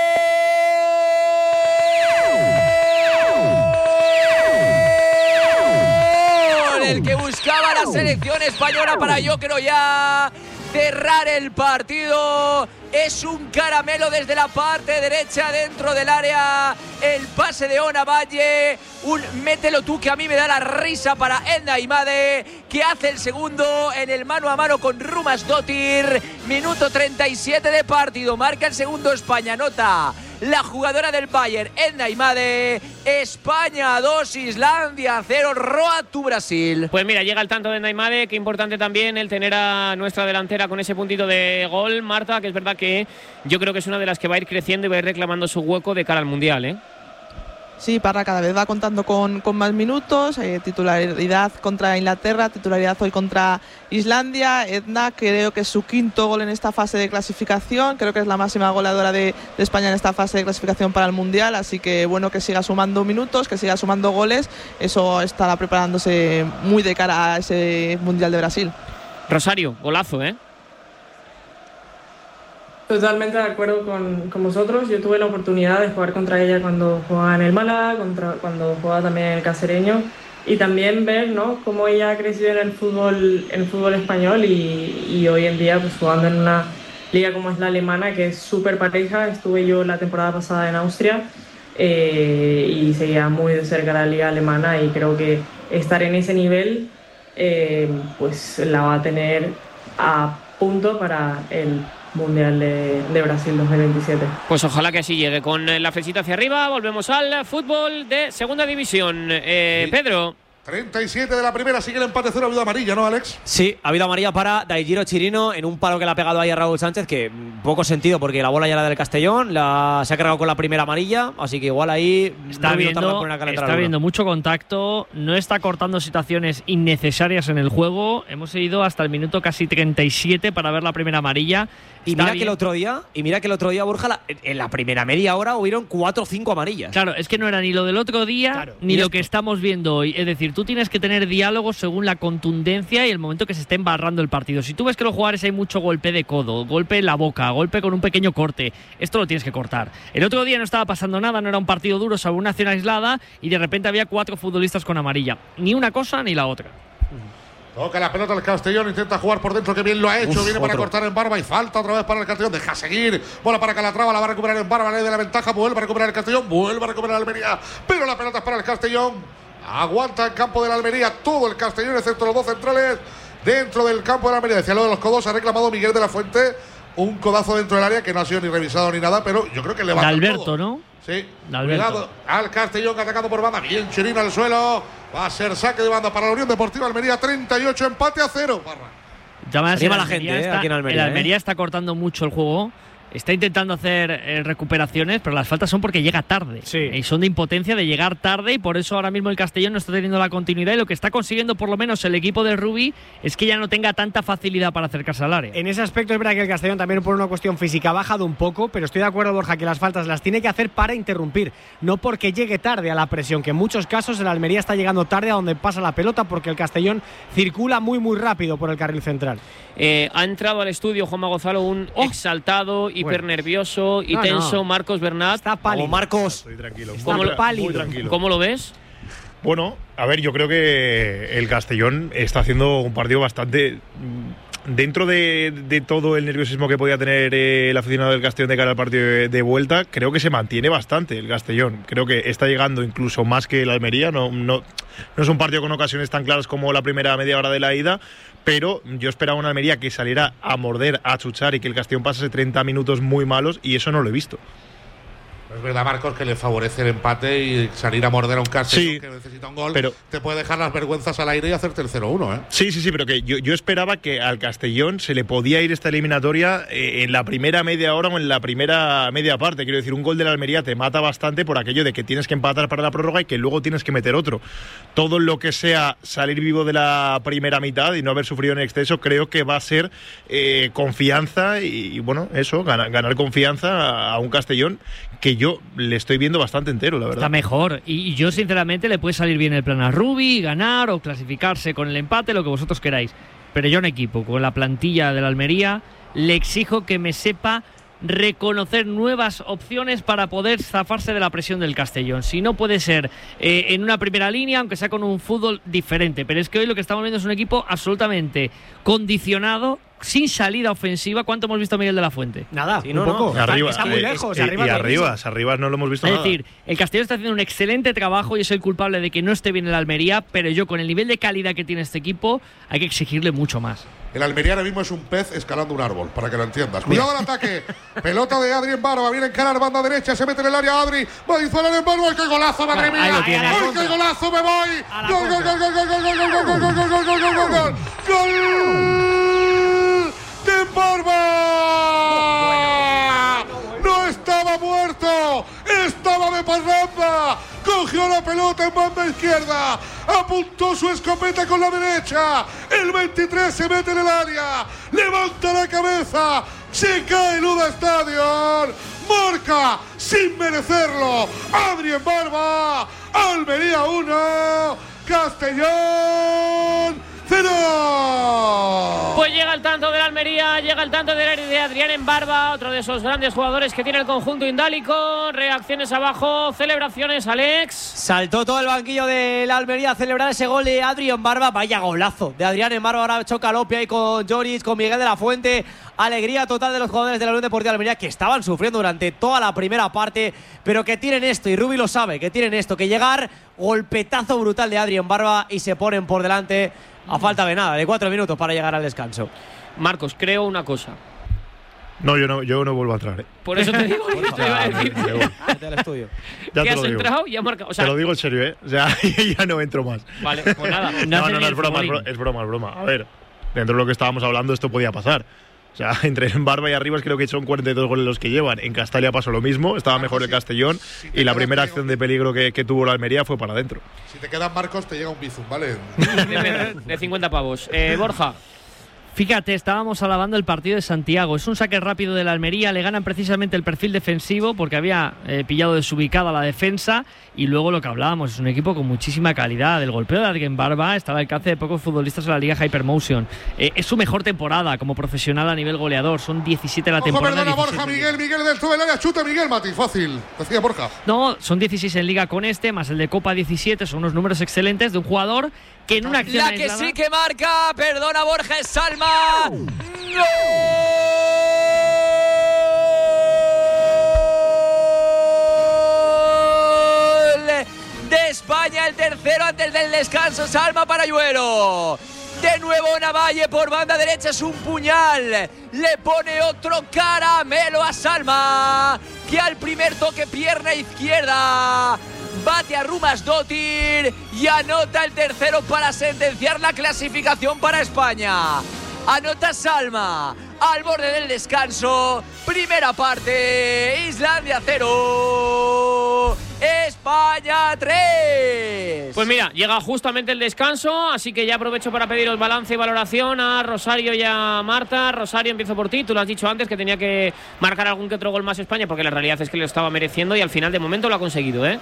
El que buscaba la selección española para, yo creo, ya cerrar el partido. Es un caramelo desde la parte derecha dentro del área. El pase de Ona Valle. Un mételo tú que a mí me da la risa para Edna Imade, que hace el segundo en el mano a mano con Rumas Dottir. Minuto treinta y siete de partido. Marca el segundo España. Nota la jugadora del Bayern, Edna Imade. España dos, Islandia cero. Roa tu Brasil. Pues mira, llega el tanto de Edna Imade. Qué importante también el tener a nuestra delantera con ese puntito de gol, Marta, que es verdad que yo creo que es una de las que va a ir creciendo y va a ir reclamando su hueco de cara al Mundial, ¿eh? Sí, Parra cada vez va contando con, con más minutos, eh, titularidad contra Inglaterra, titularidad hoy contra Islandia. Edna creo que es su quinto gol en esta fase de clasificación, creo que es la máxima goleadora de, de España en esta fase de clasificación para el Mundial, así que bueno, que siga sumando minutos, que siga sumando goles, eso estará preparándose muy de cara a ese Mundial de Brasil. Rosario, golazo, ¿eh? Totalmente de acuerdo con, con vosotros. Yo tuve la oportunidad de jugar contra ella cuando jugaba en el Málaga, contra, cuando jugaba también en el Cacereño, y también ver, ¿no?, cómo ella ha crecido en el fútbol, en el fútbol español y, y hoy en día pues jugando en una liga como es la alemana, que es súper pareja. Estuve yo la temporada pasada en Austria eh, y seguía muy de cerca la liga alemana, y creo que estar en ese nivel eh, pues la va a tener a punto para el Mundial de, de Brasil dos mil veintisiete. Pues ojalá que así llegue. Con la flechita hacia arriba, volvemos al fútbol de segunda división. Eh, sí. Pedro. treinta y siete de la primera, sigue el empate cero, ha habido amarilla, ¿no, Alex? Sí, ha habido amarilla para Daigiro Chirino en un palo que le ha pegado ahí a Raúl Sánchez, que poco sentido porque la bola ya era del Castellón, la, se ha cargado con la primera amarilla, así que igual ahí está viendo, está viendo mucho contacto, no está cortando situaciones innecesarias en el juego. Hemos ido hasta el minuto casi treinta y siete para ver la primera amarilla. Y mira que el otro día, y mira que el otro día, Borja, la, en la primera media hora hubieron cuatro o cinco amarillas. Claro, es que no era ni lo del otro día, claro, ni lo es... que estamos viendo hoy. Es decir, tú tienes que tener diálogo según la contundencia y el momento que se esté embarrando el partido. Si tú ves que los jugadores hay mucho golpe de codo, golpe en la boca, golpe con un pequeño corte, esto lo tienes que cortar. El otro día no estaba pasando nada, no era un partido duro sobre una acción aislada y de repente había cuatro futbolistas con amarilla. Ni una cosa ni la otra. Toca la pelota el Castellón, intenta jugar por dentro, que bien lo ha hecho. Uf, viene para otro. cortar en Barba y falta otra vez para el Castellón. Deja seguir. Bola para Calatrava, la va a recuperar en Barba. Le da la ventaja, vuelve a recuperar el Castellón, vuelve a recuperar el Almería. Pero la pelota es para el Castellón. Aguanta el campo de la Almería todo el Castellón, excepto los dos centrales dentro del campo de la Almería. Decía lo de los codos, ha reclamado Miguel de la Fuente. Un codazo dentro del área que no ha sido ni revisado ni nada, pero yo creo que le va a Alberto, todo. ¿no? Sí. Alberto. Cuidado al Castellón, atacando por banda. Bien Chirino al suelo. Va a ser saque de banda para la Unión Deportiva Almería. treinta y ocho, empate a cero. Ya Arriba la gente, está, eh, aquí en Almería, el Almería eh. está cortando mucho el juego. Está intentando hacer eh, recuperaciones, pero las faltas son porque llega tarde. Sí. Y son de impotencia de llegar tarde y por eso ahora mismo el Castellón no está teniendo la continuidad y lo que está consiguiendo por lo menos el equipo de Rubí es que ya no tenga tanta facilidad para acercarse al área. En ese aspecto es verdad que el Castellón también por una cuestión física ha bajado un poco, pero estoy de acuerdo, Borja, que las faltas las tiene que hacer para interrumpir, no porque llegue tarde a la presión, que en muchos casos el Almería está llegando tarde a donde pasa la pelota porque el Castellón circula muy muy rápido por el carril central. Eh, ha entrado al estudio Juanma Gonzalo un oh. exaltado, hipernervioso y no, tenso no. Marcos Bernat. Está pálido. Como Marcos. Estoy tranquilo. ¿Cómo, muy, lo, pálido. Muy tranquilo. ¿Cómo lo ves? Bueno, a ver, yo creo que el Castellón está haciendo un partido bastante... Dentro de, de todo el nerviosismo que podía tener eh, el aficionado del Castellón de cara al partido de, de vuelta, creo que se mantiene bastante el Castellón. Creo que está llegando incluso más que el Almería. No, no, no es un partido con ocasiones tan claras como la primera media hora de la ida, pero yo esperaba una Almería que saliera a morder, a chuchar y que el Castellón pasase treinta minutos muy malos y eso no lo he visto. Es verdad, Marcos, que le favorece el empate y salir a morder a un Castellón sí, que necesita un gol. Pero te puede dejar las vergüenzas al aire y hacerte el cero uno, ¿eh? Sí, sí, sí, pero que yo, yo esperaba que al Castellón se le podía ir esta eliminatoria eh, en la primera media hora o en la primera media parte. Quiero decir, un gol de la Almería te mata bastante por aquello de que tienes que empatar para la prórroga y que luego tienes que meter otro. Todo lo que sea salir vivo de la primera mitad y no haber sufrido en exceso, creo que va a ser eh, confianza y, y, bueno, eso, ganar, ganar confianza a, a un Castellón que yo le estoy viendo bastante entero, la verdad. Está mejor. Y, y yo, sinceramente, le puede salir bien el plan a Rubí, ganar o clasificarse con el empate, lo que vosotros queráis. Pero yo en equipo, con la plantilla de la Almería, le exijo que me sepa reconocer nuevas opciones para poder zafarse de la presión del Castellón. Si no puede ser eh, en una primera línea, aunque sea con un fútbol diferente. Pero es que hoy lo que estamos viendo es un equipo absolutamente condicionado, sin salida ofensiva. ¿Cuánto hemos visto a Miguel de la Fuente? Nada, sí, un no, poco. No. Arriba, está, está muy eh, lejos. eh, arriba y Arribas, Arribas no lo hemos visto es nada. decir, el Castellón está haciendo un excelente trabajo y es el culpable de que no esté bien el Almería, pero yo con el nivel de calidad que tiene este equipo hay que exigirle mucho más. El Almería ahora mismo es un pez escalando un árbol, para que lo entiendas. Cuidado al ataque. Pelota de Adri en Barba. Viene a encarar banda derecha. Se mete en el área Adri. Va a disparar en Barba. ¡Ay, qué golazo, madre mía! ¡Ay, qué golazo, me voy! ¡Gol, gol, gol, gol, gol, gol, gol, gol, gol, gol, gol, gol, gol, gol, gol, gol! ¡Gol de Barba! ¡No estaba muerto! ¡Estaba de parranda! Cogió la pelota en banda izquierda, apuntó su escopeta con la derecha, el veintitrés se mete en el área, levanta la cabeza, se cae Luda Stadion, marca sin merecerlo, Adri en Barba, Almería uno, Castellón cero. Pues llega el tanto de la Almería, llega el tanto de Adrián en Barba, otro de esos grandes jugadores que tiene el conjunto indálico. Reacciones abajo, celebraciones, Alex. Saltó todo el banquillo de la Almería a celebrar ese gol de Adrián en Barba. Vaya golazo de Adrián en Barba. Ahora choca Lopia ahí con Lloris, con Miguel de la Fuente. Alegría total de los jugadores de la Unión Deportiva de Almería, que estaban sufriendo durante toda la primera parte, pero que tienen esto, y Rubí lo sabe, que tienen esto, que llegar, golpetazo brutal de Adrián en Barba y se ponen por delante a falta de nada, de cuatro minutos para llegar al descanso. Marcos, creo una cosa. No, yo no, yo no vuelvo a entrar, ¿eh? Por eso te digo, yo te iba a decir. Ya que te has lo digo. entrado y ha marcado. O sea, te lo digo en serio, ¿eh? O sea, ya no entro más. Vale, pues nada. No, no, no, no es broma, es broma, es broma, es broma. A ver, dentro de lo que estábamos hablando, esto podía pasar. O sea, entre en Barba y Arribas creo que son cuarenta y dos goles los que llevan. En Castalia pasó lo mismo, estaba mejor el Castellón si y la primera Diego, acción de peligro que, que tuvo la Almería fue para adentro. Si te quedan Marcos, te llega un bizum, ¿vale? de, de cincuenta pavos. Eh, Borja. Fíjate, estábamos alabando el partido de Santiago. Es un saque rápido de la Almería, le ganan precisamente el perfil defensivo porque había eh, pillado desubicada la defensa, y luego lo que hablábamos, es un equipo con muchísima calidad. El golpeo de Adrien Barba está al alcance de pocos futbolistas en la Liga Hypermotion. Eh, es su mejor temporada como profesional a nivel goleador, son diecisiete la Ojo, temporada. perdona, Borja, Miguel, Miguel dentro del área, chuta Miguel, Mati, fácil, decía Borja. No, son dieciséis en Liga con este, más el de Copa diecisiete, son unos números excelentes de un jugador que en una acción La que aislada... sí que marca, perdona Borja, es Salma. ¡Gol de España! El tercero antes del descanso, Salma Parayuelo. De nuevo Navalle por banda derecha, es un puñal. Le pone otro caramelo a Salma, que al primer toque pierna izquierda bate a Rumas Dottir y anota el tercero para sentenciar la clasificación para España. Anota Salma al borde del descanso. Primera parte, Islandia cero, España tres. Pues mira, llega justamente el descanso, así que ya aprovecho para pediros balance y valoración a Rosario y a Marta. Rosario, empiezo por ti. Tú lo has dicho antes que tenía que marcar algún que otro gol más España, porque la realidad es que lo estaba mereciendo y al final de momento lo ha conseguido, ¿eh?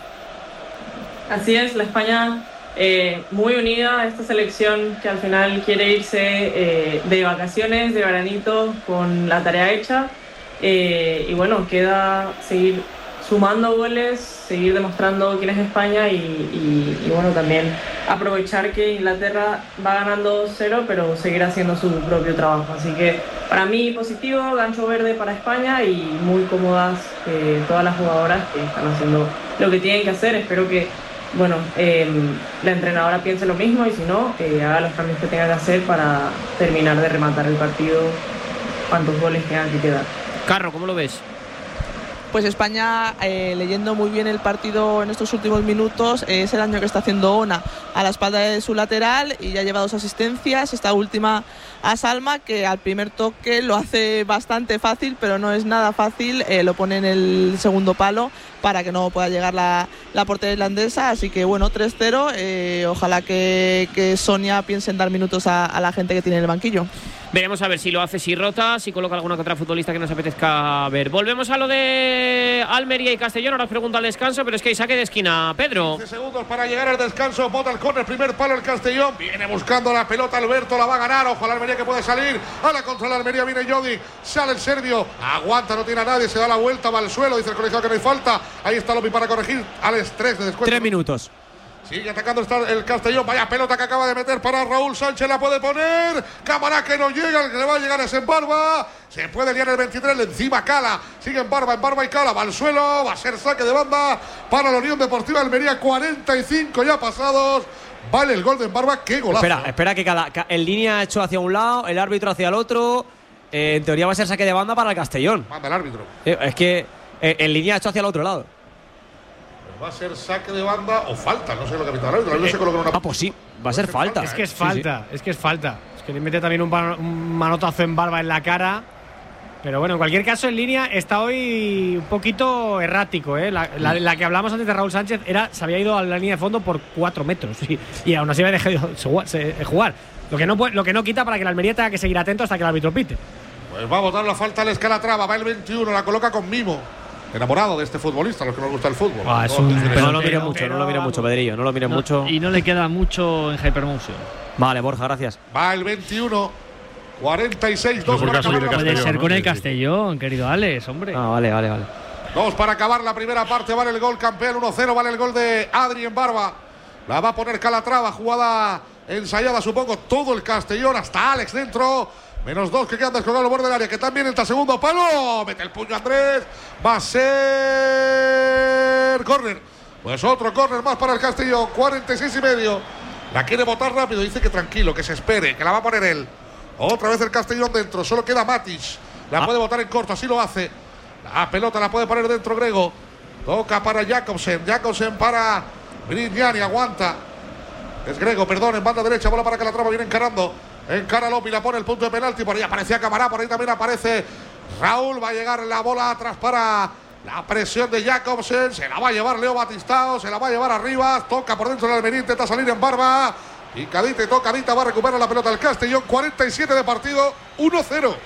Así es, la España eh, muy unida a esta selección que al final quiere irse eh, de vacaciones, de veranito, con la tarea hecha. Eh, y bueno, queda seguir sumando goles, seguir demostrando quién es España y, y, y bueno, también aprovechar que Inglaterra va ganando dos cero, pero seguir haciendo su propio trabajo. Así que para mí positivo, gancho verde para España y muy cómodas eh, todas las jugadoras que están haciendo lo que tienen que hacer. Espero que bueno, eh, la entrenadora piense lo mismo y si no, eh, haga los cambios que tenga que hacer para terminar de rematar el partido, cuantos goles tengan que quedar. Carro, ¿cómo lo ves? Pues España, eh, leyendo muy bien el partido en estos últimos minutos, eh, es el daño que está haciendo Ona a la espalda de su lateral y ya lleva dos asistencias. Esta última a Salma, que al primer toque lo hace bastante fácil, pero no es nada fácil, eh, lo pone en el segundo palo para que no pueda llegar la, la portería irlandesa. Así que bueno, tres cero, eh, ojalá que, que Sonia piense en dar minutos a, a la gente que tiene en el banquillo. Veremos a ver si lo hace, si rota, si coloca alguna que otra futbolista que nos apetezca ver. Volvemos a lo de Almería y Castellón. Ahora os pregunto al descanso, pero es que hay saque de esquina, Pedro. quince segundos para llegar al descanso. Bota el córner, primer palo el Castellón. Viene buscando la pelota Alberto, la va a ganar. Ojo a la Almería que puede salir. A la contra la Almería viene Yodi. Sale el serbio. Aguanta, no tiene a nadie. Se da la vuelta, va al suelo. Dice el colegiado que no hay falta. Ahí está Lopi para corregir. Alex, tres de descuento. Tres minutos. Sigue atacando el Castellón. Vaya pelota que acaba de meter para Raúl Sánchez. La puede poner. Cámara que no llega. El que le va a llegar es en Barba. Se puede liar el veintitrés. Encima Cala. Sigue en Barba, en Barba y Cala. Va al suelo. Va a ser saque de banda para la Unión Deportiva Almería. cuarenta y cinco ya pasados. Vale el gol de Barba. Qué golazo. Espera, espera que cada, el línea ha hecho hacia un lado, el árbitro hacia el otro. Eh, en teoría va a ser saque de banda para el Castellón. Manda el árbitro. Eh, es que eh, el línea ha hecho hacia el otro lado. Va a ser saque de banda o falta, no sé lo que ha pitado el árbitro. No se coloca una... Ah, pues sí, va a ser falta. Es que es Sí, falta, sí. es que es falta. Es que le mete también un, pan- un manotazo en Barba en la cara. Pero bueno, en cualquier caso, en línea está hoy un poquito errático, ¿eh? La, la- la que hablamos antes de Raúl Sánchez era, se había ido a la línea de fondo por cuatro metros y, y aún así había dejado de jugar. Lo que, no, puede- lo que no quita para que la Almería tenga que seguir atento hasta que el árbitro pite. Pues va a botar la falta al Escalatrava. Va el veintiuno, la coloca con mimo. Enamorado de este futbolista, a los que nos gusta el fútbol. Ah, es No, un- no, Pero no lo no, mires no, mucho, pero no lo mires mucho, Pedrillo, no lo mires No, mucho. Y no le queda mucho en Hypermotion. Vale, Borja, gracias. Va el veintiuno, cuarenta y seis, dos para acabar la Puede primera. ser con el Castellón, querido Alex, hombre. Ah, vale, vale, vale. Dos para acabar la primera parte. Vale el gol campeón, uno cero. Vale el gol de Adrien Barba. La va a poner Calatrava, jugada ensayada, supongo. Todo el Castellón, hasta Alex dentro. Menos dos que quedan descolgados al borde del área. Que también entra segundo palo. Mete el puño Andrés. Va a ser córner. Pues otro córner más para el Castellón. cuarenta y seis y medio. La quiere botar rápido. Dice que tranquilo, que se espere, que la va a poner él. Otra vez el Castellón dentro. Solo queda Matic. La Ah. puede botar en corto. Así lo hace. La pelota la puede poner dentro Grego. Toca para Jakobsen. Jakobsen para Brignani. Aguanta. Es Grego, perdón, en banda derecha. Bola para Calatrava. Viene encarando. Encara Lopi, la pone el punto de penalti. Por ahí aparecía Camará. Por ahí también aparece Raúl. Va a llegar la bola atrás para la presión de Jakobsen. Se la va a llevar Leo Batistao. Se la va a llevar arriba. Toca por dentro del Almería. Intenta salir en Barba. Picadita y tocadita, va a recuperar la pelota el Castellón. cuarenta y siete de partido, uno cero.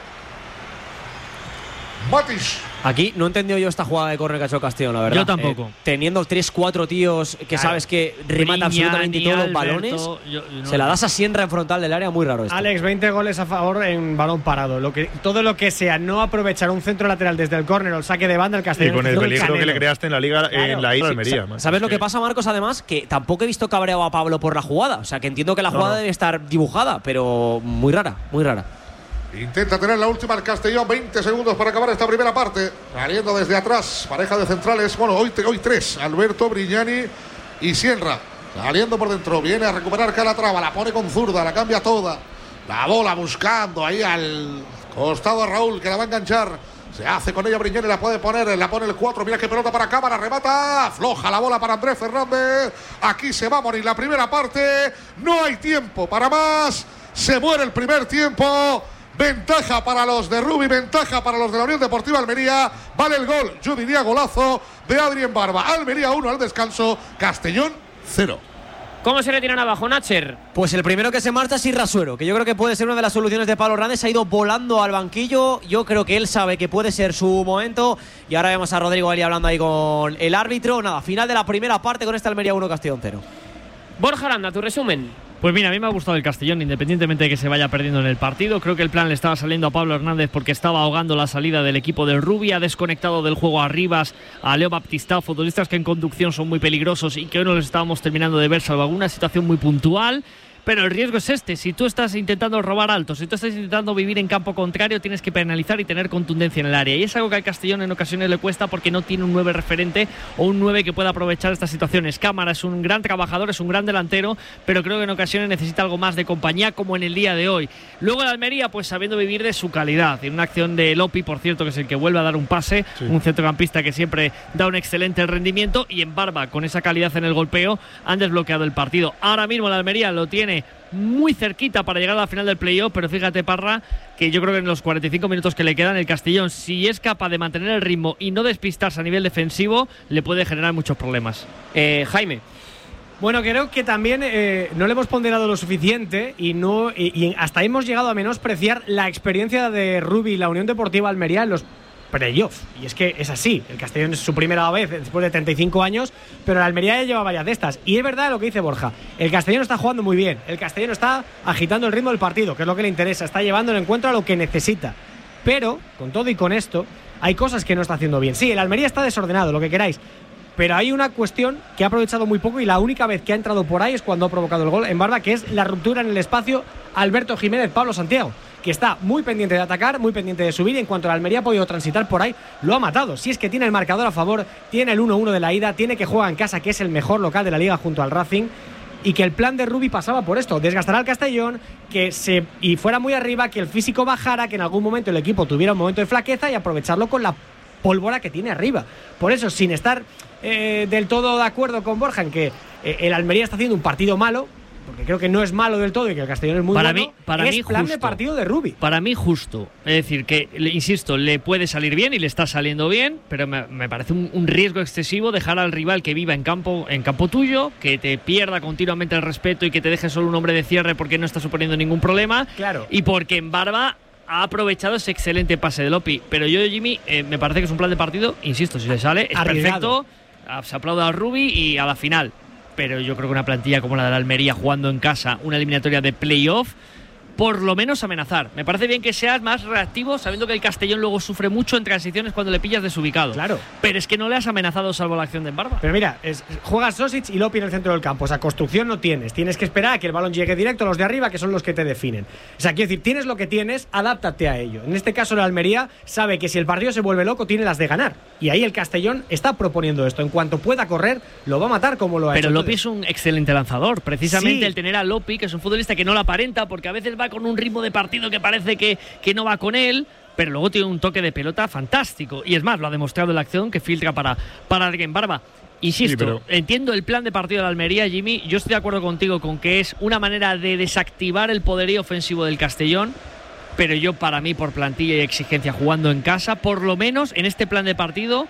Matis. Aquí no he entendido yo esta jugada de córner que ha hecho Castellón, la verdad. Yo tampoco. Eh, teniendo tres cuatro tíos que claro. sabes que rematan absolutamente todos los balones, yo, no, se la das a Sienra en frontal del área, muy raro esto. Alex, veinte goles a favor en balón parado. Lo que, todo lo que sea no aprovechar un centro lateral desde el córner o el saque de banda, el Castellón. Y con el peligro canelo. que le creaste en la liga, Claro. en la isla Sí, Almería. sa- ¿Sabes lo que pasa, Marcos? Además, que tampoco he visto cabreado a Pablo por la jugada. O sea, que entiendo que la jugada no. debe estar dibujada, pero muy rara, muy rara. Intenta tener la última el Castellón, veinte segundos para acabar esta primera parte. Saliendo desde atrás, pareja de centrales. Bueno, hoy, hoy tres, Alberto, Brignani y Sienra. Saliendo por dentro, viene a recuperar Calatrava, la pone con zurda, la cambia toda. La bola buscando ahí al costado a Raúl, que la va a enganchar. Se hace con ella Brignani, la puede poner, la pone el cuatro. Mira qué pelota para cámara, remata. Floja la bola para Andrés Fernández. Aquí se va a morir la primera parte. No hay tiempo para más. Se muere el primer tiempo. Ventaja para los de Rubí, ventaja para los de la Unión Deportiva Almería. Vale el gol, yo diría golazo de Adrien Barba. Almería uno al descanso, Castellón cero. ¿Cómo se retiran abajo, Nacher? Pues el primero que se marcha es Irrasuero, que yo creo que puede ser una de las soluciones de Pablo Hernández. Ha ido volando al banquillo. Yo creo que él sabe que puede ser su momento. Y ahora vemos a Rodrigo Eli hablando ahí con el árbitro. Nada, final de la primera parte con esta Almería uno, Castellón cero. Borja Aranda, tu resumen. Pues mira, a mí me ha gustado el Castellón, independientemente de que se vaya perdiendo en el partido. Creo que el plan le estaba saliendo a Pablo Hernández porque estaba ahogando la salida del equipo del Rubí. Ha desconectado del juego a Rivas, a Leo Baptistao, futbolistas que en conducción son muy peligrosos y que hoy no los estábamos terminando de ver, salvo alguna situación muy puntual. Pero el riesgo es este: si tú estás intentando robar alto, si tú estás intentando vivir en campo contrario, tienes que penalizar y tener contundencia en el área. Y es algo que al Castellón en ocasiones le cuesta porque no tiene un nueve referente o un nueve que pueda aprovechar estas situaciones. Cámara es un gran trabajador, es un gran delantero, pero creo que en ocasiones necesita algo más de compañía, como en el día de hoy. Luego el Almería, pues sabiendo vivir de su calidad. En una acción de Lopi, por cierto, que es el que vuelve a dar un pase, sí. Un centrocampista que siempre da un excelente rendimiento, y en Barba, con esa calidad en el golpeo, han desbloqueado el partido. Ahora mismo el Almería lo tiene muy cerquita para llegar a la final del playoff, pero fíjate, Parra, que yo creo que en los cuarenta y cinco minutos que le quedan, el Castellón, si es capaz de mantener el ritmo y no despistarse a nivel defensivo, le puede generar muchos problemas. Eh, Jaime. Bueno, creo que también eh, no le hemos ponderado lo suficiente y no y, y hasta hemos llegado a menospreciar la experiencia de Rubí y la Unión Deportiva Almería en los playoff. Y es que es así. El Castellón es su primera vez después de treinta y cinco años, pero la Almería ya lleva varias de estas. Y es verdad lo que dice Borja. El Castellón está jugando muy bien. El Castellón está agitando el ritmo del partido, que es lo que le interesa. Está llevando el encuentro a lo que necesita. Pero, con todo y con esto, hay cosas que no está haciendo bien. Sí, el Almería está desordenado, lo que queráis. Pero hay una cuestión que ha aprovechado muy poco, y la única vez que ha entrado por ahí es cuando ha provocado el gol en Barba, que es la ruptura en el espacio Alberto Jiménez-Pablo Santiago, que está muy pendiente de atacar, muy pendiente de subir, y en cuanto la Almería ha podido transitar por ahí, lo ha matado. Si es que tiene el marcador a favor, tiene el uno uno de la ida, tiene que jugar en casa, que es el mejor local de la liga junto al Racing, y que el plan de Rubí pasaba por esto: desgastar al Castellón, que se y fuera muy arriba, que el físico bajara, que en algún momento el equipo tuviera un momento de flaqueza y aprovecharlo con la pólvora que tiene arriba. Por eso, sin estar eh, del todo de acuerdo con Borja en que eh, el Almería está haciendo un partido malo, porque creo que no es malo del todo y que el Castellón es muy para bueno, mí, para es mí plan justo, de partido de Rubí. Para mí justo. Es decir, que, le, insisto, le puede salir bien y le está saliendo bien, pero me, me parece un, un riesgo excesivo dejar al rival que viva en campo, en campo tuyo, que te pierda continuamente el respeto y que te deje solo un hombre de cierre porque no está suponiendo ningún problema. Claro. Y porque en Barba ha aprovechado ese excelente pase de Lopi. Pero yo, Jimmy, eh, me parece que es un plan de partido, insisto, si le sale, es arriesgado. perfecto. Se aplaude a Rubí y a la final. Pero yo creo que una plantilla como la de la Almería jugando en casa una eliminatoria de playoff, por lo menos amenazar. Me parece bien que seas más reactivo, sabiendo que el Castellón luego sufre mucho en transiciones cuando le pillas desubicado. Claro. Pero es que no le has amenazado salvo la acción de Barba. Pero mira, es, juegas Sosic y Lopi en el centro del campo. O sea, construcción no tienes. Tienes que esperar a que el balón llegue directo a los de arriba, que son los que te definen. O sea, quiero decir, tienes lo que tienes, adáptate a ello. En este caso, la Almería sabe que si el partido se vuelve loco, tiene las de ganar. Y ahí el Castellón está proponiendo esto. En cuanto pueda correr, lo va a matar como lo ha Pero hecho. Pero Lopi entonces. es un excelente lanzador. Precisamente Sí. el tener a Lopi, que es un futbolista que no lo aparenta, porque a veces va con un ritmo de partido que parece que, que no va con él, pero luego tiene un toque de pelota fantástico. Y es más, lo ha demostrado en la acción que filtra para, para alguien Barba. Insisto, Sí, pero... entiendo el plan de partido de la Almería, Jimmy. Yo estoy de acuerdo contigo con que es una manera de desactivar el poderío ofensivo del Castellón, pero yo, para mí, por plantilla y exigencia jugando en casa, por lo menos en este plan de partido,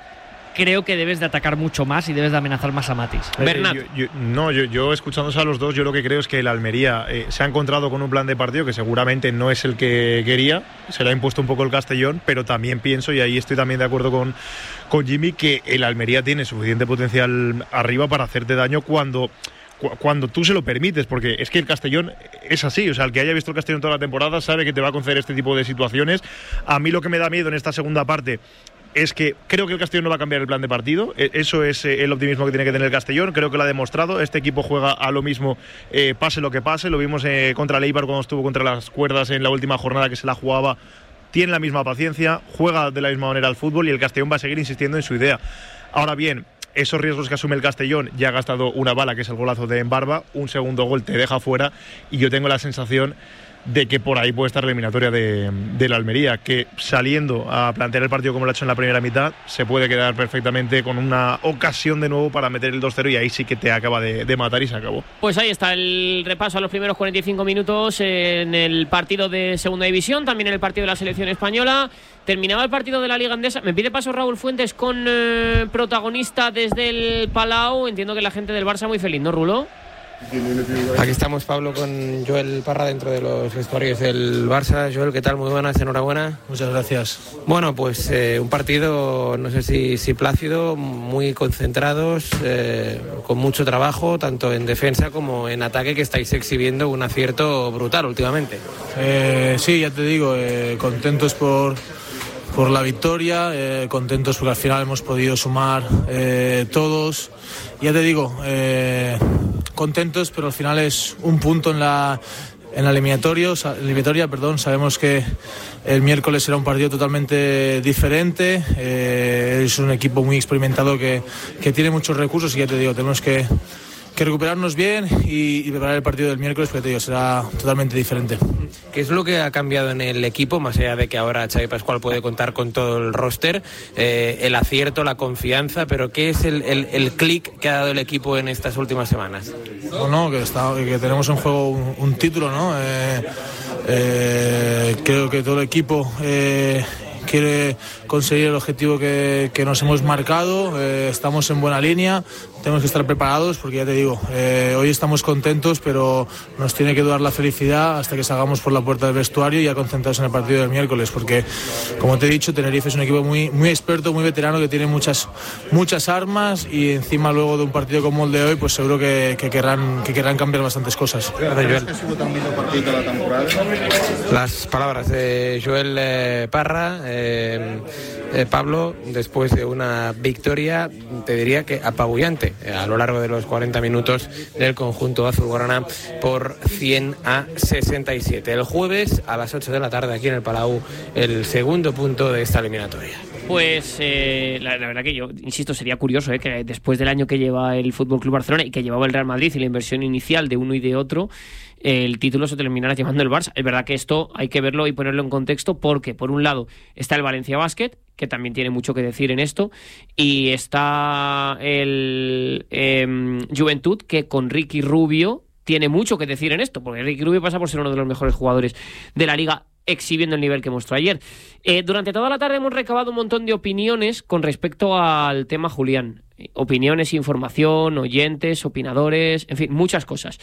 creo que debes de atacar mucho más y debes de amenazar más a Matis. Bernat. Yo, yo, no, yo, yo escuchándose a los dos, yo lo que creo es que el Almería eh, se ha encontrado con un plan de partido que seguramente no es el que quería, se le ha impuesto un poco el Castellón, pero también pienso, y ahí estoy también de acuerdo con, con Jimmy, que el Almería tiene suficiente potencial arriba para hacerte daño cuando... cuando tú se lo permites, porque es que el Castellón es así, o sea, el que haya visto el Castellón toda la temporada sabe que te va a conceder este tipo de situaciones. A mí lo que me da miedo en esta segunda parte es que creo que el Castellón no va a cambiar el plan de partido. Eso es el optimismo que tiene que tener el Castellón, creo que lo ha demostrado. Este equipo juega a lo mismo, eh, pase lo que pase. Lo vimos eh, contra el Eibar cuando estuvo contra las cuerdas en la última jornada que se la jugaba. Tiene la misma paciencia, juega de la misma manera al fútbol y el Castellón va a seguir insistiendo en su idea. Ahora bien, esos riesgos que asume el Castellón, ya ha gastado una bala, que es el golazo de Embarba, un segundo gol te deja fuera, y yo tengo la sensación de que por ahí puede estar la eliminatoria de, de la Almería, que saliendo a plantear el partido como lo ha hecho en la primera mitad, se puede quedar perfectamente con una ocasión de nuevo para meter el dos cero y ahí sí que te acaba de, de matar y se acabó. Pues ahí está el repaso a los primeros cuarenta y cinco minutos en el partido de Segunda División, también en el partido de la selección española. Terminaba el partido de la Liga Andesa. Me pide paso Raúl Fuentes con eh, protagonista desde el Palau. Entiendo que la gente del Barça muy feliz, ¿no, Rulo? Aquí estamos, Pablo, con Joel Parra dentro de los vestuarios del Barça. Joel, ¿qué tal? Muy buenas, enhorabuena. Muchas gracias. Bueno, pues eh, un partido, no sé si, si plácido, muy concentrados, eh, con mucho trabajo, tanto en defensa como en ataque, que estáis exhibiendo un acierto brutal últimamente. Eh, sí, ya te digo, eh, contentos por... por la victoria, eh, contentos porque al final hemos podido sumar eh, todos. Ya te digo, eh, contentos, pero al final es un punto en la en la eliminatoria, eliminatoria, perdón. Sabemos que el miércoles será un partido totalmente diferente. Eh, es un equipo muy experimentado que, que tiene muchos recursos y ya te digo, tenemos que que recuperarnos bien y, y preparar el partido del miércoles, porque te digo, será totalmente diferente. ¿Qué es lo que ha cambiado en el equipo, más allá de que ahora Xavi Pascual puede contar con todo el roster, eh, el acierto, la confianza, pero qué es el, el, el clic que ha dado el equipo en estas últimas semanas? Bueno, que, está, que tenemos en juego un, un título, ¿no? Eh, eh, creo que todo el equipo eh, quiere conseguir el objetivo que, que nos hemos marcado. Eh, estamos en buena línea, tenemos que estar preparados porque ya te digo, eh, hoy estamos contentos, pero nos tiene que durar la felicidad hasta que salgamos por la puerta del vestuario y ya concentrados en el partido del miércoles, porque como te he dicho, Tenerife es un equipo muy, muy experto, muy veterano, que tiene muchas, muchas armas, y encima luego de un partido como el de hoy, pues seguro que, que, querrán, que querrán cambiar bastantes cosas. Las palabras de Joel eh, Parra. Eh, eh, Pablo, después de una victoria, te diría que apabullante eh, a lo largo de los cuarenta minutos del conjunto azulgrana por cien a sesenta y siete. El jueves a las ocho de la tarde aquí en el Palau, el segundo punto de esta eliminatoria. Pues eh, la, la verdad que yo, insisto, sería curioso eh, que después del año que lleva el F C Barcelona y que llevaba el Real Madrid y la inversión inicial de uno y de otro, el título se terminará llevando el Barça. Es verdad que esto hay que verlo y ponerlo en contexto, porque por un lado está el Valencia Basket, que también tiene mucho que decir en esto, y está el eh, Juventud, que con Ricky Rubio tiene mucho que decir en esto, porque Ricky Rubio pasa por ser uno de los mejores jugadores de la liga, exhibiendo el nivel que mostró ayer. Eh, durante toda la tarde hemos recabado un montón de opiniones con respecto al tema Julián. Opiniones, información, oyentes, opinadores, en fin, muchas cosas.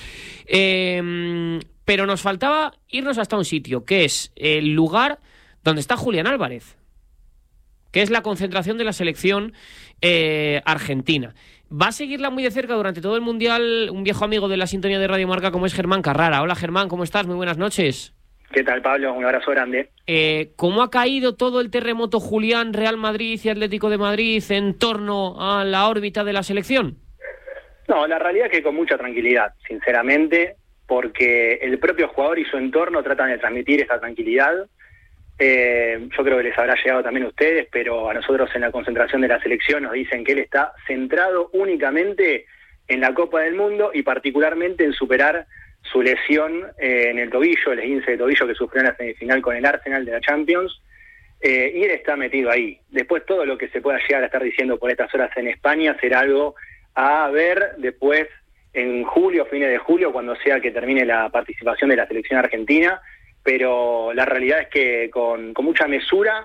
Eh, pero nos faltaba irnos hasta un sitio, que es el lugar donde está Julián Álvarez, que es la concentración de la selección eh, argentina. Va a seguirla muy de cerca durante todo el Mundial un viejo amigo de la sintonía de Radio Marca como es Germán Carrara. Hola Germán, ¿cómo estás? Muy buenas noches. ¿Qué tal, Pablo? Un abrazo grande. Eh, ¿Cómo ha caído todo el terremoto Julián, Real Madrid y Atlético de Madrid en torno a la órbita de la selección? No, la realidad es que con mucha tranquilidad, sinceramente, porque el propio jugador y su entorno tratan de transmitir esa tranquilidad. Eh, yo creo que les habrá llegado también a ustedes, pero a nosotros en la concentración de la selección nos dicen que él está centrado únicamente en la Copa del Mundo y particularmente en superar su lesión eh, en el tobillo, el esguince de tobillo que sufrió en la semifinal con el Arsenal de la Champions, eh, y él está metido ahí. Después todo lo que se pueda llegar a estar diciendo por estas horas en España será algo a ver después en julio, fines de julio, cuando sea que termine la participación de la selección argentina, pero la realidad es que con, con mucha mesura,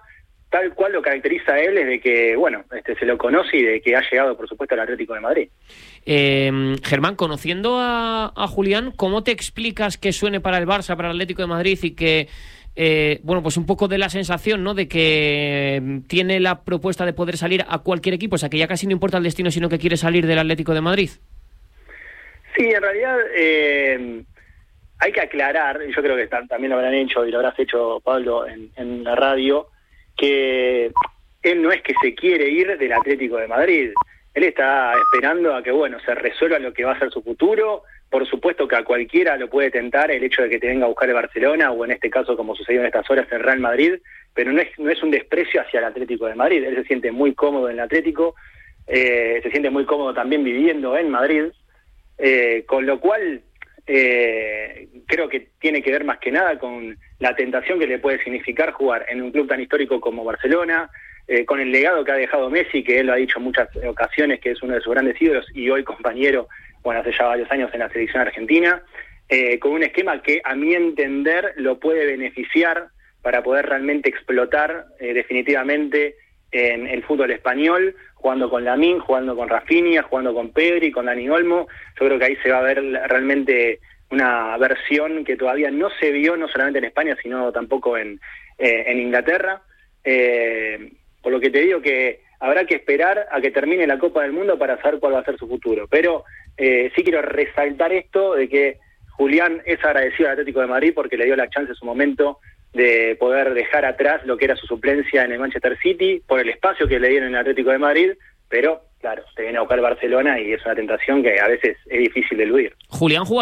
tal cual lo caracteriza a él es de que, bueno, este se lo conoce y de que ha llegado, por supuesto, al Atlético de Madrid. Eh, Germán, conociendo a, a Julián, ¿cómo te explicas que suene para el Barça, para el Atlético de Madrid y que, eh, bueno, pues un poco de la sensación, ¿no?, de que tiene la propuesta de poder salir a cualquier equipo, o sea, que ya casi no importa el destino, sino que quiere salir del Atlético de Madrid? Sí, en realidad eh, hay que aclarar, y yo creo que también lo habrán hecho y lo habrás hecho, Pablo, en, en la radio, que él no es que se quiere ir del Atlético de Madrid. Él está esperando a que, bueno, se resuelva lo que va a ser su futuro. Por supuesto que a cualquiera lo puede tentar el hecho de que te venga a buscar el Barcelona, o en este caso, como sucedió en estas horas, el Real Madrid, pero no es, no es un desprecio hacia el Atlético de Madrid. Él se siente muy cómodo en el Atlético, eh, se siente muy cómodo también viviendo en Madrid, eh, con lo cual eh, creo que tiene que ver más que nada con la tentación que le puede significar jugar en un club tan histórico como Barcelona, eh, con el legado que ha dejado Messi, que él lo ha dicho en muchas ocasiones, que es uno de sus grandes ídolos y hoy compañero, bueno, hace ya varios años en la selección argentina, eh, con un esquema que a mi entender lo puede beneficiar para poder realmente explotar eh, definitivamente en el fútbol español, jugando con Lamine, jugando con Rafinha, jugando con Pedri, con Dani Olmo. Yo creo que ahí se va a ver realmente una versión que todavía no se vio, no solamente en España, sino tampoco en, eh, en Inglaterra. Eh, por lo que te digo que habrá que esperar a que termine la Copa del Mundo para saber cuál va a ser su futuro. Pero eh, sí quiero resaltar esto de que Julián es agradecido al Atlético de Madrid porque le dio la chance en su momento de poder dejar atrás lo que era su suplencia en el Manchester City, por el espacio que le dieron en el Atlético de Madrid, pero claro, te viene a buscar Barcelona y es una tentación que a veces es difícil de eludir. Julián jugó